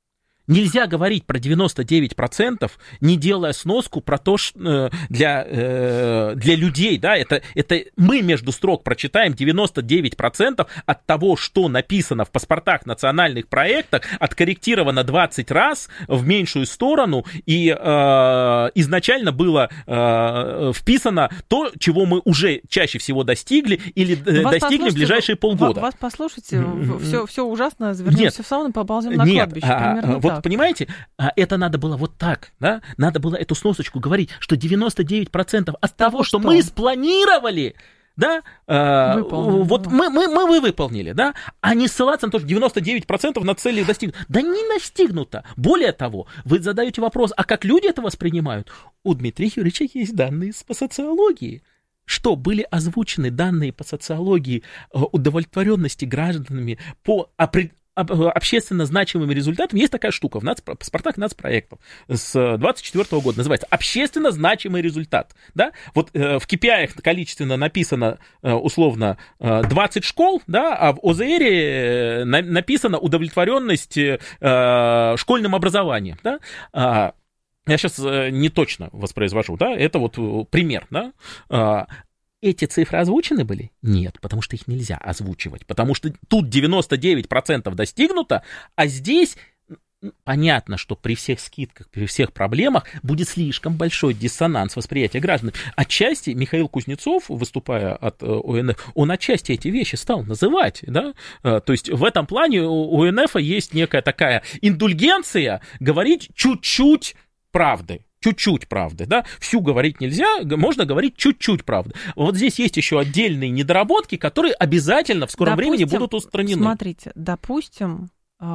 Speaker 2: Нельзя говорить про девяносто девять процентов, не делая сноску про то, что для, для людей, да, это, это мы между строк прочитаем девяносто девять процентов от того, что написано в паспортах национальных проектах, откорректировано двадцать раз в меньшую сторону, и э, изначально было э, вписано то, чего мы уже чаще всего достигли или вас достигнем в ближайшие полгода.
Speaker 1: Вас послушайте, mm-hmm. все, все ужасно, вернемся в сауну, поползем на
Speaker 2: Нет,
Speaker 1: кладбище.
Speaker 2: А, вот понимаете, это надо было вот так, да? Надо было эту сносочку говорить, что девяносто девять процентов от того, что, что мы спланировали, да, э, вот мы, мы, мы вы выполнили, да, а не ссылаться на то, что девяносто девять процентов на цели достигнуто. Да не достигнуто. Более того, вы задаете вопрос, а как люди это воспринимают? У Дмитрия Юрьевича есть данные по социологии. Что были озвучены данные по социологии удовлетворенности гражданами по определенному общественно значимыми результатами. Есть такая штука в паспортах нацпроектов с двадцать четвёртого года, называется общественно значимый результат. Да? Вот э, в кей пи ай количественно написано э, условно э, двадцать школ, да, а в о зэ эре на, написано удовлетворенность э, школьным образованием. Да? А, я сейчас э, не точно воспроизвожу, да, это вот пример, да. А, эти цифры озвучены были? Нет, потому что их нельзя озвучивать, потому что тут девяносто девять процентов достигнуто, а здесь понятно, что при всех скидках, при всех проблемах будет слишком большой диссонанс восприятия граждан. Отчасти Михаил Кузнецов, выступая от о эн эф, он отчасти эти вещи стал называть, да, то есть в этом плане у о эн эф есть некая такая индульгенция говорить чуть-чуть правды. Чуть-чуть правды, да, всю говорить нельзя, можно говорить чуть-чуть правды. Вот здесь есть еще отдельные недоработки, которые обязательно в скором допустим, времени будут устранены.
Speaker 1: Смотрите, допустим,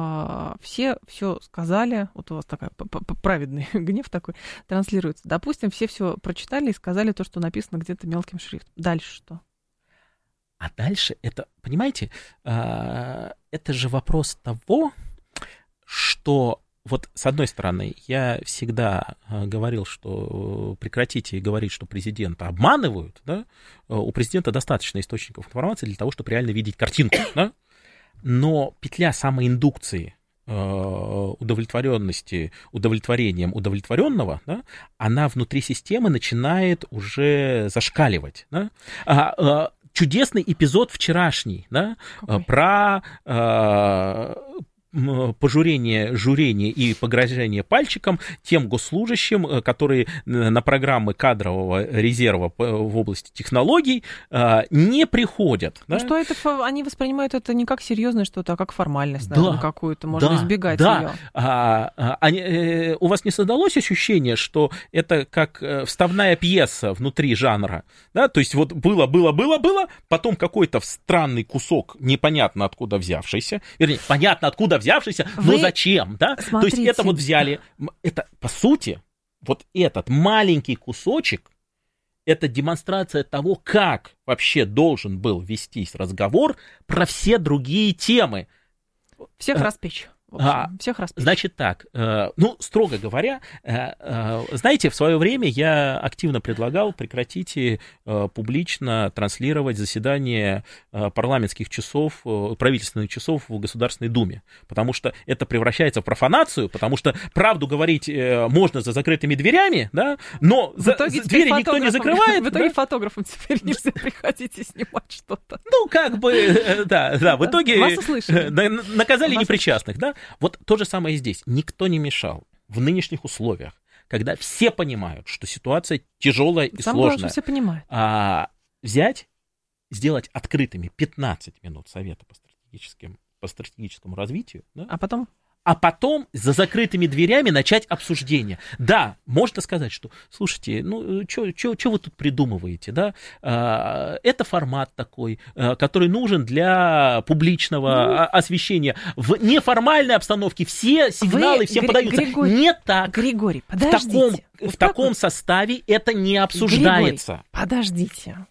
Speaker 1: все все сказали, вот у вас такой праведный гнев такой транслируется, допустим, все все прочитали и сказали то, что написано где-то мелким шрифтом. Дальше что?
Speaker 2: А дальше это, понимаете, это же вопрос того, что вот, с одной стороны, я всегда говорил, что прекратите говорить, что президента обманывают, да? У президента достаточно источников информации для того, чтобы реально видеть картинку, да? Но петля самоиндукции, удовлетворенности, удовлетворением удовлетворенного, да, она внутри системы начинает уже зашкаливать. Да? Чудесный эпизод вчерашний, да, про пожурение, журение и погрозение пальчиком тем госслужащим, которые на программы кадрового резерва в области технологий не приходят.
Speaker 1: Ну, да? Что это, они воспринимают это не как серьезное что-то, а как формальность, наверное, да, какую-то, можно да, избегать да. ее. А,
Speaker 2: а, а, у вас не создалось ощущение, что это как вставная пьеса внутри жанра? Да? То есть вот было, было, было, было, потом какой-то странный кусок, непонятно откуда взявшийся, вернее, понятно откуда взявшийся, Вы... но зачем, да? Смотрите. То есть это вот взяли, это, по сути, вот этот маленький кусочек, это демонстрация того, как вообще должен был вестись разговор про все другие темы.
Speaker 1: Всех а, распечь. В общем, а, всех распечь.
Speaker 2: Значит так, э, ну, строго говоря, э, э, знаете, в свое время я активно предлагал прекратите э, публично транслировать заседания э, парламентских часов, э, правительственных часов в Государственной Думе, потому что это превращается в профанацию, потому что правду говорить э, можно за закрытыми дверями, да, но за, за двери никто не закрывает.
Speaker 1: В итоге
Speaker 2: да?
Speaker 1: фотографам теперь нельзя приходить и снимать что-то.
Speaker 2: Ну, как бы, э, да, да, в итоге э, наказали непричастных, да. Вот то же самое и здесь. Никто не мешал в нынешних условиях, когда все понимают, что ситуация тяжелая и
Speaker 1: Сам
Speaker 2: сложная,
Speaker 1: все понимают.
Speaker 2: А, взять, сделать открытыми пятнадцать минут совета по стратегическим, по стратегическому развитию, да?
Speaker 1: А потом?
Speaker 2: А потом за закрытыми дверями начать обсуждение. Да, можно сказать, что, слушайте, ну, что вы тут придумываете, да? Это формат такой, который нужен для публичного ну, освещения. В неформальной обстановке все сигналы, вы, всем Гри- подаются.
Speaker 1: Григорий,
Speaker 2: не так.
Speaker 1: Григорий, подождите.
Speaker 2: В таком, в таком составе это не обсуждается.
Speaker 1: Григорий, подождите.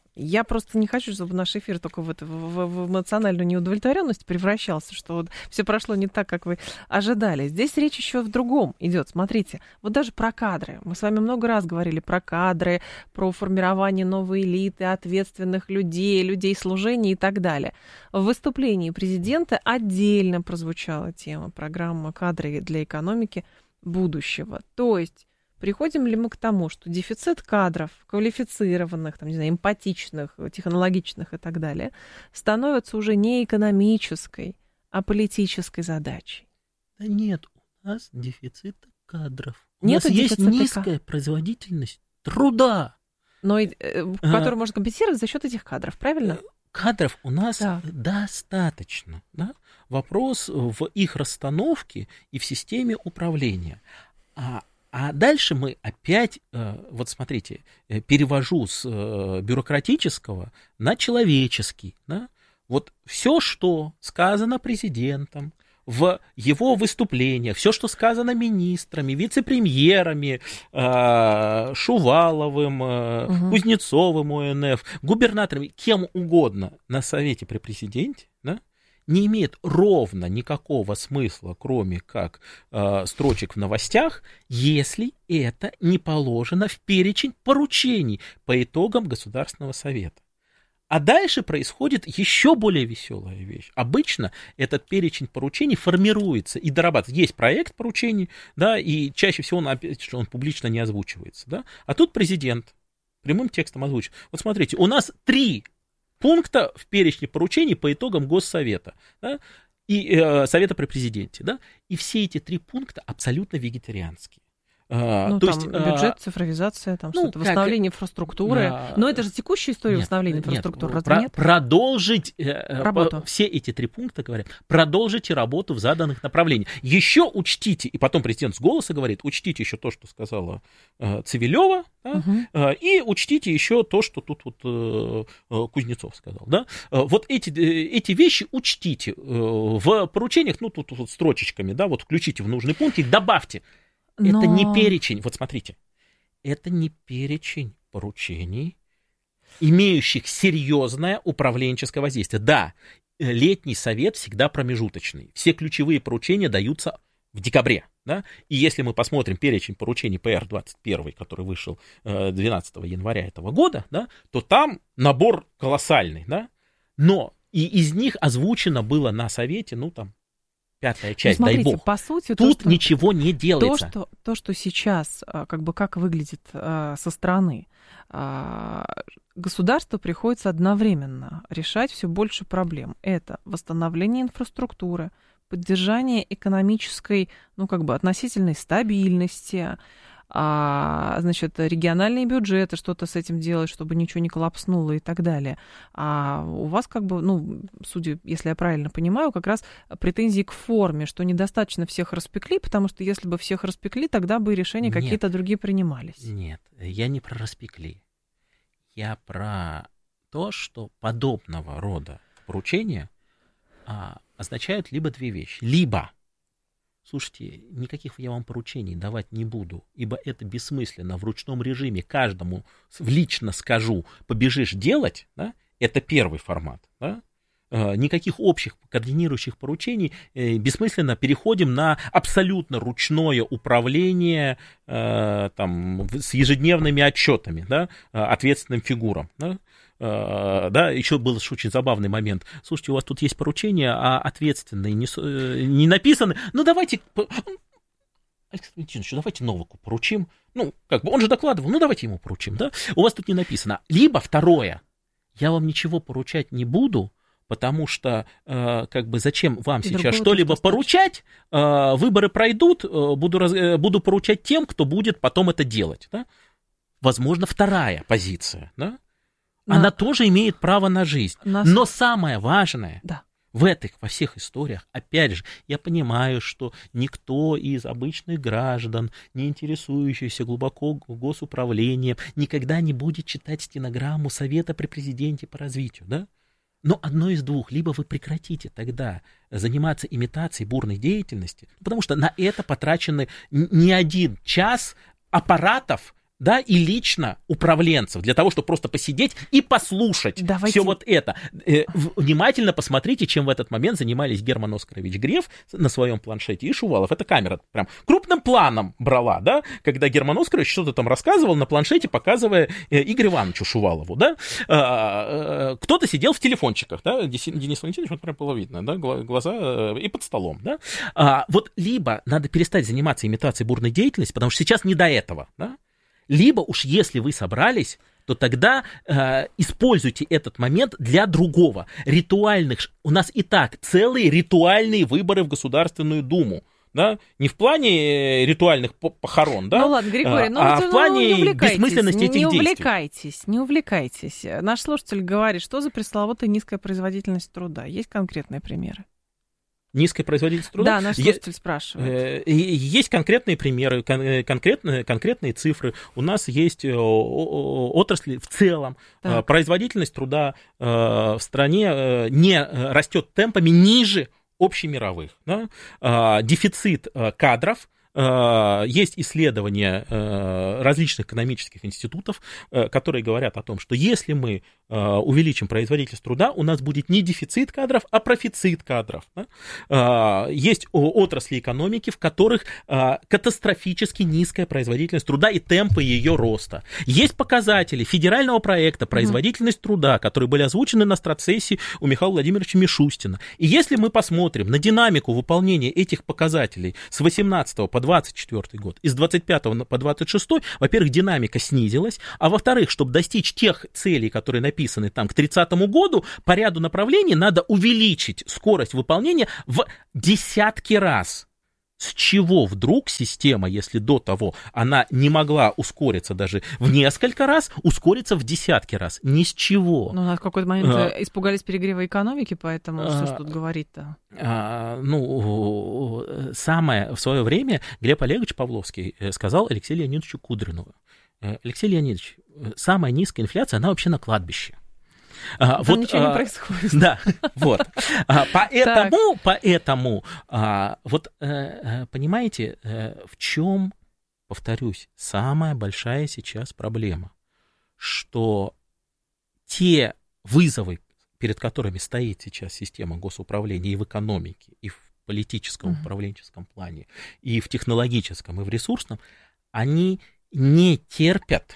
Speaker 1: Я просто не хочу, чтобы наш эфир только в, это, в, в эмоциональную неудовлетворенность превращался, что вот все прошло не так, как вы ожидали. Здесь речь еще в другом идет. Смотрите, вот даже про кадры. Мы с вами много раз говорили про кадры, про формирование новой элиты, ответственных людей, людей служения и так далее. В выступлении президента отдельно прозвучала тема программы «Кадры для экономики будущего». То есть приходим ли мы к тому, что дефицит кадров, квалифицированных, там, не знаю, эмпатичных, технологичных и так далее, становится уже не экономической, а политической задачей?
Speaker 2: Да нет, у нас дефицит кадров. У
Speaker 1: Нет,
Speaker 2: нас есть низкая
Speaker 1: кадров.
Speaker 2: производительность труда.
Speaker 1: Но, э, которую а, можно компенсировать за счет этих кадров, правильно?
Speaker 2: Кадров у нас
Speaker 1: да.
Speaker 2: достаточно. Да? Вопрос в их расстановке и в системе управления. А А дальше мы опять, вот смотрите, перевожу с бюрократического на человеческий. Да? Вот все, что сказано президентом в его выступлениях, все, что сказано министрами, вице-премьерами, Шуваловым, угу. Кузнецовым У Н Ф, губернаторами, кем угодно на совете при президенте, да? Не имеет ровно никакого смысла, кроме как э, строчек в новостях, если это не положено в перечень поручений по итогам Государственного совета. А дальше происходит еще более веселая вещь. Обычно этот перечень поручений формируется и дорабатывается. Есть проект поручений, да, и чаще всего он, опять же, он публично не озвучивается. Да? А тут президент прямым текстом озвучит. Вот смотрите, у нас три пункта в перечне поручений по итогам Госсовета, да, и э, Совета при президенте, да, и все эти три пункта абсолютно вегетарианские.
Speaker 1: Ну,
Speaker 2: То
Speaker 1: там
Speaker 2: есть,
Speaker 1: бюджет, цифровизация, там
Speaker 2: ну,
Speaker 1: что-то, восстановление как, инфраструктуры. Да, но это же текущая история нет, восстановления инфраструктуры,
Speaker 2: нет,
Speaker 1: разве
Speaker 2: про-
Speaker 1: нет?
Speaker 2: Продолжить,
Speaker 1: работу.
Speaker 2: Все эти три пункта говорят, продолжите работу в заданных направлениях. Еще учтите, и потом президент с голоса говорит, учтите еще то, что сказала э, Цивилева, да, угу. э, и учтите еще то, что тут вот э, Кузнецов сказал. Да? Вот эти, эти вещи учтите э, в поручениях, ну тут, тут строчечками, да, вот включите в нужный пункт и добавьте. Но... Это не перечень, вот смотрите, это не перечень поручений, имеющих серьезное управленческое воздействие. Да, летний совет всегда промежуточный. Все ключевые поручения даются в декабре. Да? И если мы посмотрим перечень поручений П Р двадцать один, который вышел двенадцатого января этого года, да, то там набор колоссальный. Да? Но и из них озвучено было на совете, ну там, пятая часть,
Speaker 1: ну, смотрите,
Speaker 2: дай бог.
Speaker 1: По сути,
Speaker 2: тут
Speaker 1: то, что,
Speaker 2: ничего не делается.
Speaker 1: То что, то, что сейчас, как бы, как выглядит а, со стороны, а, государству приходится одновременно решать все больше проблем. Это восстановление инфраструктуры, поддержание экономической, ну, как бы, относительной стабильности, а, значит, региональные бюджеты, что-то с этим делать, чтобы ничего не коллапснуло и так далее. А у вас, как бы, ну, судя, если я правильно понимаю, как раз претензии к форме, что недостаточно всех распекли, потому что если бы всех распекли, тогда бы и решения нет, какие-то другие принимались.
Speaker 2: Нет, я не про распекли. Я про то, что подобного рода поручения а, означают либо две вещи. Либо слушайте, никаких я вам поручений давать не буду, ибо это бессмысленно. В ручном режиме каждому лично скажу, побежишь делать, да? Это первый формат. Да? Никаких общих координирующих поручений, бессмысленно. Переходим на абсолютно ручное управление там, с ежедневными отчетами, да? Ответственным фигурам. Да? Да, еще был очень забавный момент. Слушайте, у вас тут есть поручения, а ответственные не, не написаны. Ну, давайте, Александр Валентинович, давайте Новаку поручим. Ну, как бы, он же докладывал, ну, давайте ему поручим, да? У вас тут не написано. Либо второе, я вам ничего поручать не буду, потому что, э, как бы, зачем вам и сейчас что-либо поручать, э, выборы пройдут, э, буду, раз, э, буду поручать тем, кто будет потом это делать, да? Возможно, вторая позиция, да? Но... Она тоже имеет право на жизнь. Нас... Но самое важное
Speaker 1: да.
Speaker 2: в этих, во всех историях, опять же, я понимаю, что никто из обычных граждан, не интересующихся глубоко госуправлением, никогда не будет читать стенограмму Совета при президенте по развитию, да? Но одно из двух. Либо вы прекратите тогда заниматься имитацией бурной деятельности, потому что на это потрачены не один час аппаратов да, и лично управленцев, для того, чтобы просто посидеть и послушать
Speaker 1: Давайте...
Speaker 2: все вот это. Э, внимательно посмотрите, чем в этот момент занимались Герман Оскарович Греф на своем планшете и Шувалов. Эта камера прям крупным планом брала, да, когда Герман Оскарович что-то там рассказывал на планшете, показывая э, Игорю Ивановичу Шувалову, да. Э, э, кто-то сидел в телефончиках, да, Денис Валентинович, вот прям было видно, да, глаза э, и под столом, да. А, вот либо надо перестать заниматься имитацией бурной деятельности, потому что сейчас не до этого, да. Либо уж если вы собрались, то тогда э, используйте этот момент для другого. Ритуальных... У нас и так целые ритуальные выборы в Государственную Думу. Да? Не в плане ритуальных похорон, да?
Speaker 1: Ну ладно, Григорий, ну,
Speaker 2: а
Speaker 1: ну,
Speaker 2: в плане
Speaker 1: ну,
Speaker 2: бессмысленности
Speaker 1: не,
Speaker 2: этих
Speaker 1: не
Speaker 2: действий.
Speaker 1: Не увлекайтесь, не увлекайтесь. Наш слушатель говорит, что за пресловутая низкая производительность труда. Есть конкретные примеры?
Speaker 2: Низкая производительность труда?
Speaker 1: Да, наш слушатель спрашивает.
Speaker 2: Есть конкретные примеры, конкретные, конкретные цифры. У нас есть отрасли в целом. Так. Производительность труда в стране не растет темпами ниже общемировых. Да? Дефицит кадров. Есть исследования различных экономических институтов, которые говорят о том, что если мы увеличим производительность труда, у нас будет не дефицит кадров, а профицит кадров. Есть отрасли экономики, в которых катастрофически низкая производительность труда и темпы ее роста. Есть показатели федерального проекта «Производительность труда», которые были озвучены на стратсессии у Михаила Владимировича Мишустина. И если мы посмотрим на динамику выполнения этих показателей с восемнадцатого по двадцать четвёртый год и с двадцать пятого по двадцать шестой, во-первых, динамика снизилась, а во-вторых, чтобы достичь тех целей, которые написаны там к тридцатому году, по ряду направлений надо увеличить скорость выполнения в десятки раз. С чего вдруг система, если до того она не могла ускориться даже в несколько раз, ускориться в десятки раз? Ни с чего.
Speaker 1: Ну, у нас в какой-то момент а, испугались перегрева экономики, поэтому а, что ж тут говорить-то?
Speaker 2: А, ну, самое в свое время Глеб Олегович Павловский сказал Алексею Леонидовичу Кудрину: Алексей Леонидович, самая низкая инфляция, она вообще на кладбище.
Speaker 1: Там вот, ничего а, не происходит.
Speaker 2: Да, вот. А, поэтому, поэтому, а, вот, а, понимаете, а, в чем, повторюсь, самая большая сейчас проблема, что те вызовы, перед которыми стоит сейчас система госуправления и в экономике, и в политическом, uh-huh. управленческом плане, и в технологическом, и в ресурсном, они не терпят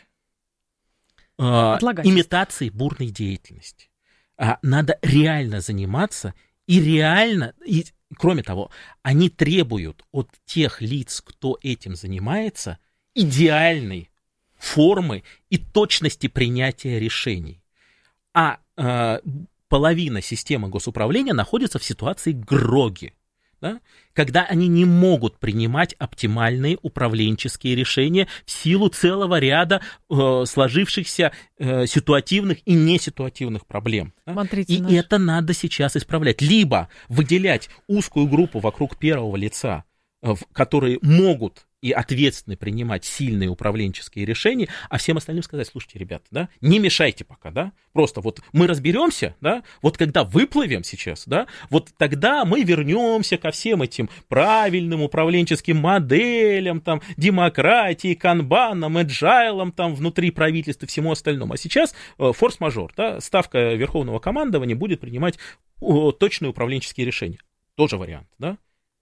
Speaker 2: имитации бурной деятельности. А надо реально заниматься и реально, и, кроме того, они требуют от тех лиц, кто этим занимается, идеальной формы и точности принятия решений. А э, половина системы госуправления находится в ситуации гроги. Да? Когда они не могут принимать оптимальные управленческие решения в силу целого ряда э, сложившихся э, ситуативных и неситуативных проблем. Да? И наш... это надо сейчас исправлять. Либо выделять узкую группу вокруг первого лица, э, которые могут и ответственно принимать сильные управленческие решения, а всем остальным сказать: слушайте, ребята, да, не мешайте пока, да, просто вот мы разберемся, да, вот когда выплывем сейчас, да, вот тогда мы вернемся ко всем этим правильным управленческим моделям, там, демократии, канбанам, эджайлам, там, внутри правительства и всему остальному. А сейчас э, форс-мажор, да, ставка Верховного командования будет принимать о, точные управленческие решения. Тоже вариант, да.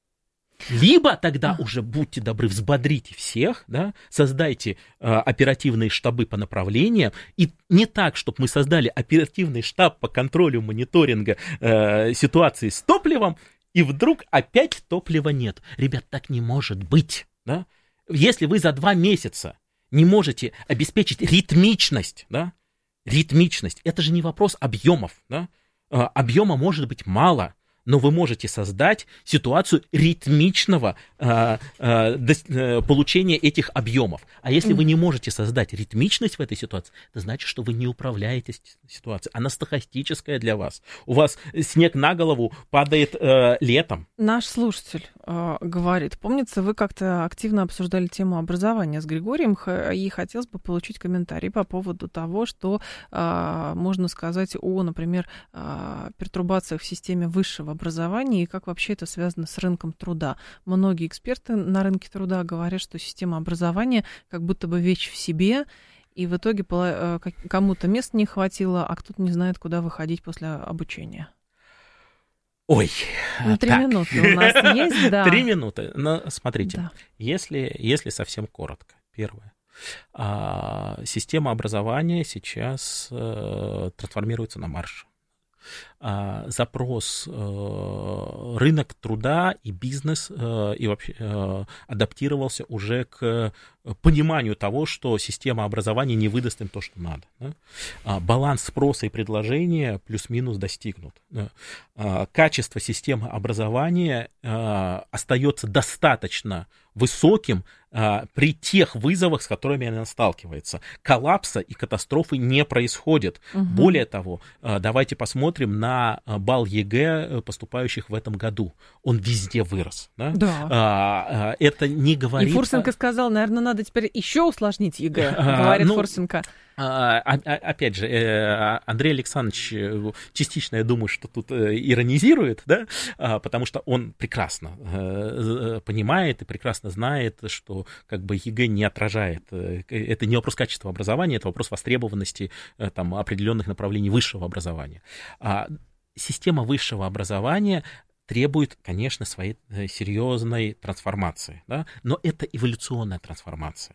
Speaker 2: Либо тогда уже, будьте добры, взбодрите всех, да, создайте э, оперативные штабы по направлениям, и не так, чтобы мы создали оперативный штаб по контролю мониторинга э, ситуации с топливом, и вдруг опять топлива нет. Ребят, так не может быть. Да? Если вы за два месяца не можете обеспечить ритмичность, да, ритмичность, это же не вопрос объемов. Да? Э, объема может быть мало, но вы можете создать ситуацию ритмичного э, э, до, э, получения этих объемов. А если вы не можете создать ритмичность в этой ситуации, это значит, что вы не управляете ситуацией. Она стохастическая для вас. У вас снег на голову падает э, летом.
Speaker 1: Наш слушатель э, говорит: помнится, вы как-то активно обсуждали тему образования с Григорием, и хотелось бы получить комментарий по поводу того, что э, можно сказать о, например, э, пертурбациях в системе высшего образовании и как вообще это связано с рынком труда. Многие эксперты на рынке труда говорят, что система образования как будто бы вещь в себе, и в итоге кому-то места не хватило, а кто-то не знает, куда выходить после обучения.
Speaker 2: Ой,
Speaker 1: ну, три минуты у нас есть, да.
Speaker 2: Три минуты. Но смотрите,
Speaker 1: да.
Speaker 2: если, если совсем коротко, первое. А, система образования сейчас а, трансформируется на марше. А, запрос, а, рынок труда и бизнес а, и вообще а, адаптировался уже к пониманию того, что система образования не выдаст им то, что надо. Да? А, баланс спроса и предложения плюс-минус достигнут. Да? А, качество системы образования а, остается достаточно высоким а, при тех вызовах, с которыми она сталкивается. Коллапса и катастрофы не происходит. Угу. Более того, а, давайте посмотрим на балл ЕГЭ поступающих в этом году. Он везде вырос. Да?
Speaker 1: Да.
Speaker 2: А, это не говорит...
Speaker 1: И Фурсенко сказал, наверное, надо теперь еще усложнить ЕГЭ, говорит ну, Фурсенко.
Speaker 2: Опять же, Андрей Александрович частично, я думаю, что тут иронизирует, да, потому что он прекрасно понимает и прекрасно знает, что как бы ЕГЭ не отражает, это не вопрос качества образования, это вопрос востребованности там, определенных направлений высшего образования. Система высшего образования требует, конечно, своей серьезной трансформации, да, но это эволюционная трансформация.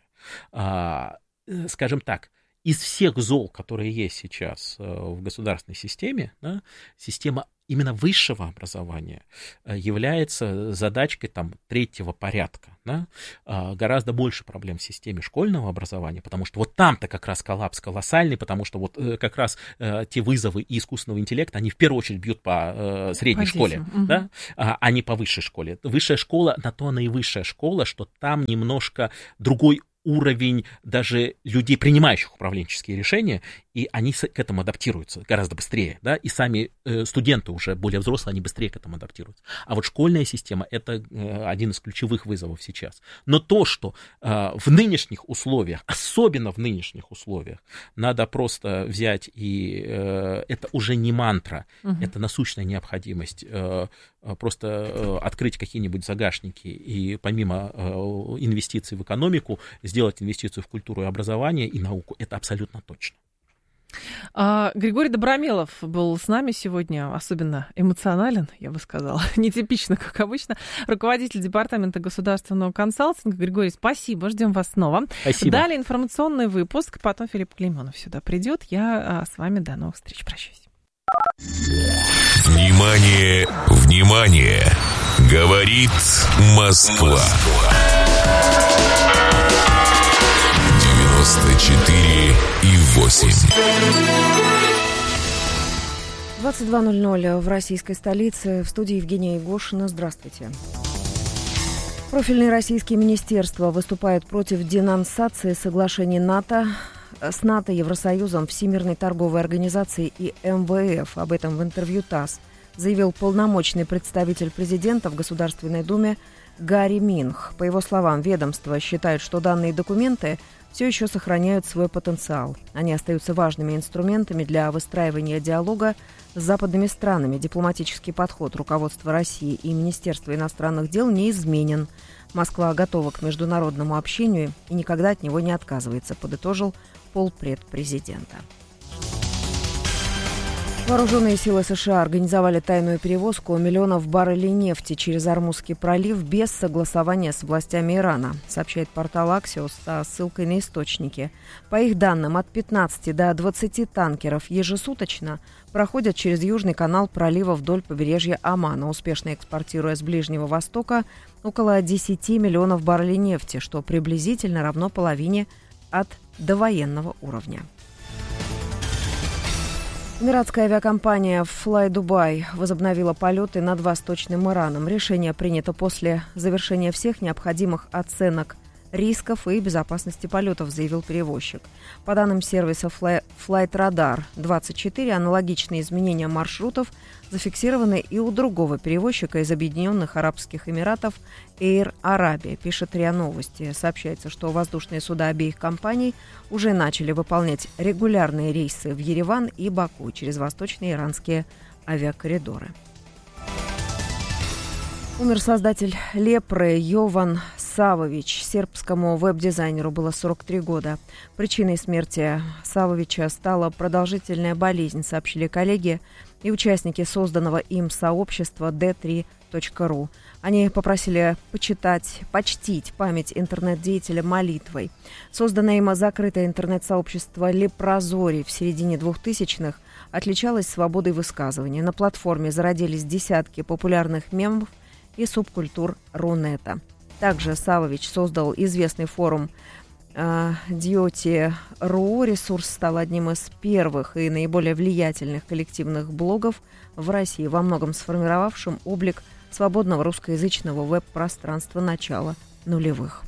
Speaker 2: Скажем так, из всех зол, которые есть сейчас в государственной системе, да, система именно высшего образования является задачкой там, третьего порядка. Да. Гораздо больше проблем в системе школьного образования, потому что вот там-то как раз коллапс колоссальный, потому что вот как раз те вызовы и искусственного интеллекта, они в первую очередь бьют по средней по школе, угу. да, а не по высшей школе. Высшая школа, на то она и высшая школа, что там немножко другой уровень даже людей, принимающих управленческие решения, и они к этому адаптируются гораздо быстрее, да, и сами э, студенты уже более взрослые, они быстрее к этому адаптируются. А вот школьная система — это э, один из ключевых вызовов сейчас. Но то, что э, в нынешних условиях, особенно в нынешних условиях, надо просто взять, и э, это уже не мантра, угу. это насущная необходимость, э, просто э, открыть какие-нибудь загашники и помимо э, инвестиций в экономику сделать инвестицию в культуру и образование и науку, это абсолютно точно.
Speaker 1: А, Григорий Добромелов был с нами сегодня, особенно эмоционален, я бы сказала, нетипично, как обычно, руководитель департамента государственного консалтинга. Григорий, спасибо, ждем вас снова.
Speaker 2: Спасибо.
Speaker 1: Далее информационный выпуск, потом Филипп Клейменов сюда придет. Я а, с вами до новых встреч, прощаюсь.
Speaker 3: Внимание, внимание, говорит Москва. девяносто четыре и восемь.
Speaker 4: двадцать два ноль ноль в российской столице. В студии Евгения Егошина. Здравствуйте. Профильные российские министерства выступают против денонсации соглашений НАТО с НАТО, Евросоюзом, Всемирной торговой организацией и эм вэ эф. Об этом в интервью ТАСС заявил полномочный представитель президента в Государственной Думе Гарри Минх. По его словам, ведомство считает, что данные документы все еще сохраняют свой потенциал. Они остаются важными инструментами для выстраивания диалога с западными странами. Дипломатический подход руководства России и Министерства иностранных дел не изменен. Москва готова к международному общению и никогда от него не отказывается, подытожил полпред президента. Вооруженные силы США организовали тайную перевозку миллионов баррелей нефти через Ормузский пролив без согласования с властями Ирана, сообщает портал Axios со ссылкой на источники. По их данным, от пятнадцати до двадцати танкеров ежесуточно проходят через Южный канал пролива вдоль побережья Омана, успешно экспортируя с Ближнего Востока около десяти миллионов баррелей нефти, что приблизительно равно половине от довоенного уровня. Эмиратская авиакомпания Fly Dubai возобновила полеты над Восточным Ираном. Решение принято после завершения всех необходимых оценок рисков и безопасности полетов, заявил перевозчик. По данным сервиса Fly, Flight Radar двадцать четыре, аналогичные изменения маршрутов зафиксированы и у другого перевозчика из Объединенных Арабских Эмиратов Air Arabia, пишет РИА Новости. Сообщается, что воздушные суда обеих компаний уже начали выполнять регулярные рейсы в Ереван и Баку через восточные иранские авиакоридоры. Умер создатель Лепры Йован Савович. Сербскому веб-дизайнеру было сорок три года. Причиной смерти Савовича стала продолжительная болезнь, сообщили коллеги и участники созданного им сообщества ди три точка ру. Они попросили почитать, почтить память интернет-деятеля молитвой. Созданное им закрытое интернет-сообщество Лепрозорий в середине двухтысячных отличалось свободой высказывания. На платформе зародились десятки популярных мемов и субкультур Рунета. Также Савович создал известный форум э, Дьоти точка ру. Ресурс стал одним из первых и наиболее влиятельных коллективных блогов в России, во многом сформировавшим облик свободного русскоязычного веб-пространства начала нулевых.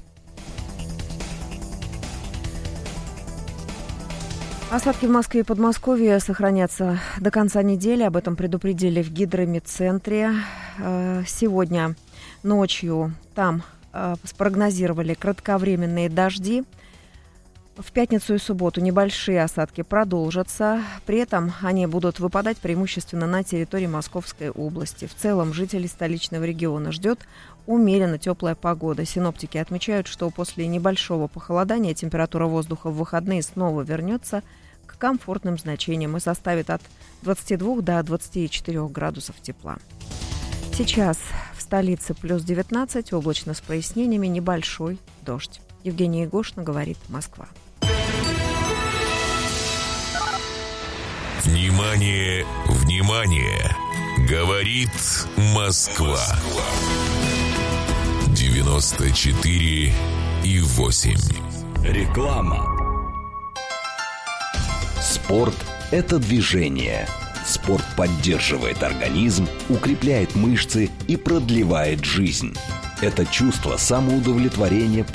Speaker 4: Осадки в Москве и Подмосковье сохранятся до конца недели. Об этом предупредили в гидрометцентре. Сегодня ночью там спрогнозировали кратковременные дожди. В пятницу и субботу небольшие осадки продолжатся. При этом они будут выпадать преимущественно на территории Московской области. В целом жителей столичного региона ждет умеренно теплая погода. Синоптики отмечают, что после небольшого похолодания температура воздуха в выходные снова вернется к комфортным значениям и составит от двадцати двух до двадцати четырёх градусов тепла. Сейчас в столице плюс девятнадцать, облачно с прояснениями, небольшой дождь. Евгения Егошина, говорит Москва.
Speaker 3: Внимание, внимание! Говорит Москва. девяносто четыре и восемь.
Speaker 5: Реклама. Спорт – это движение. Спорт поддерживает организм, укрепляет мышцы и продлевает жизнь. Это чувство самоудовлетворения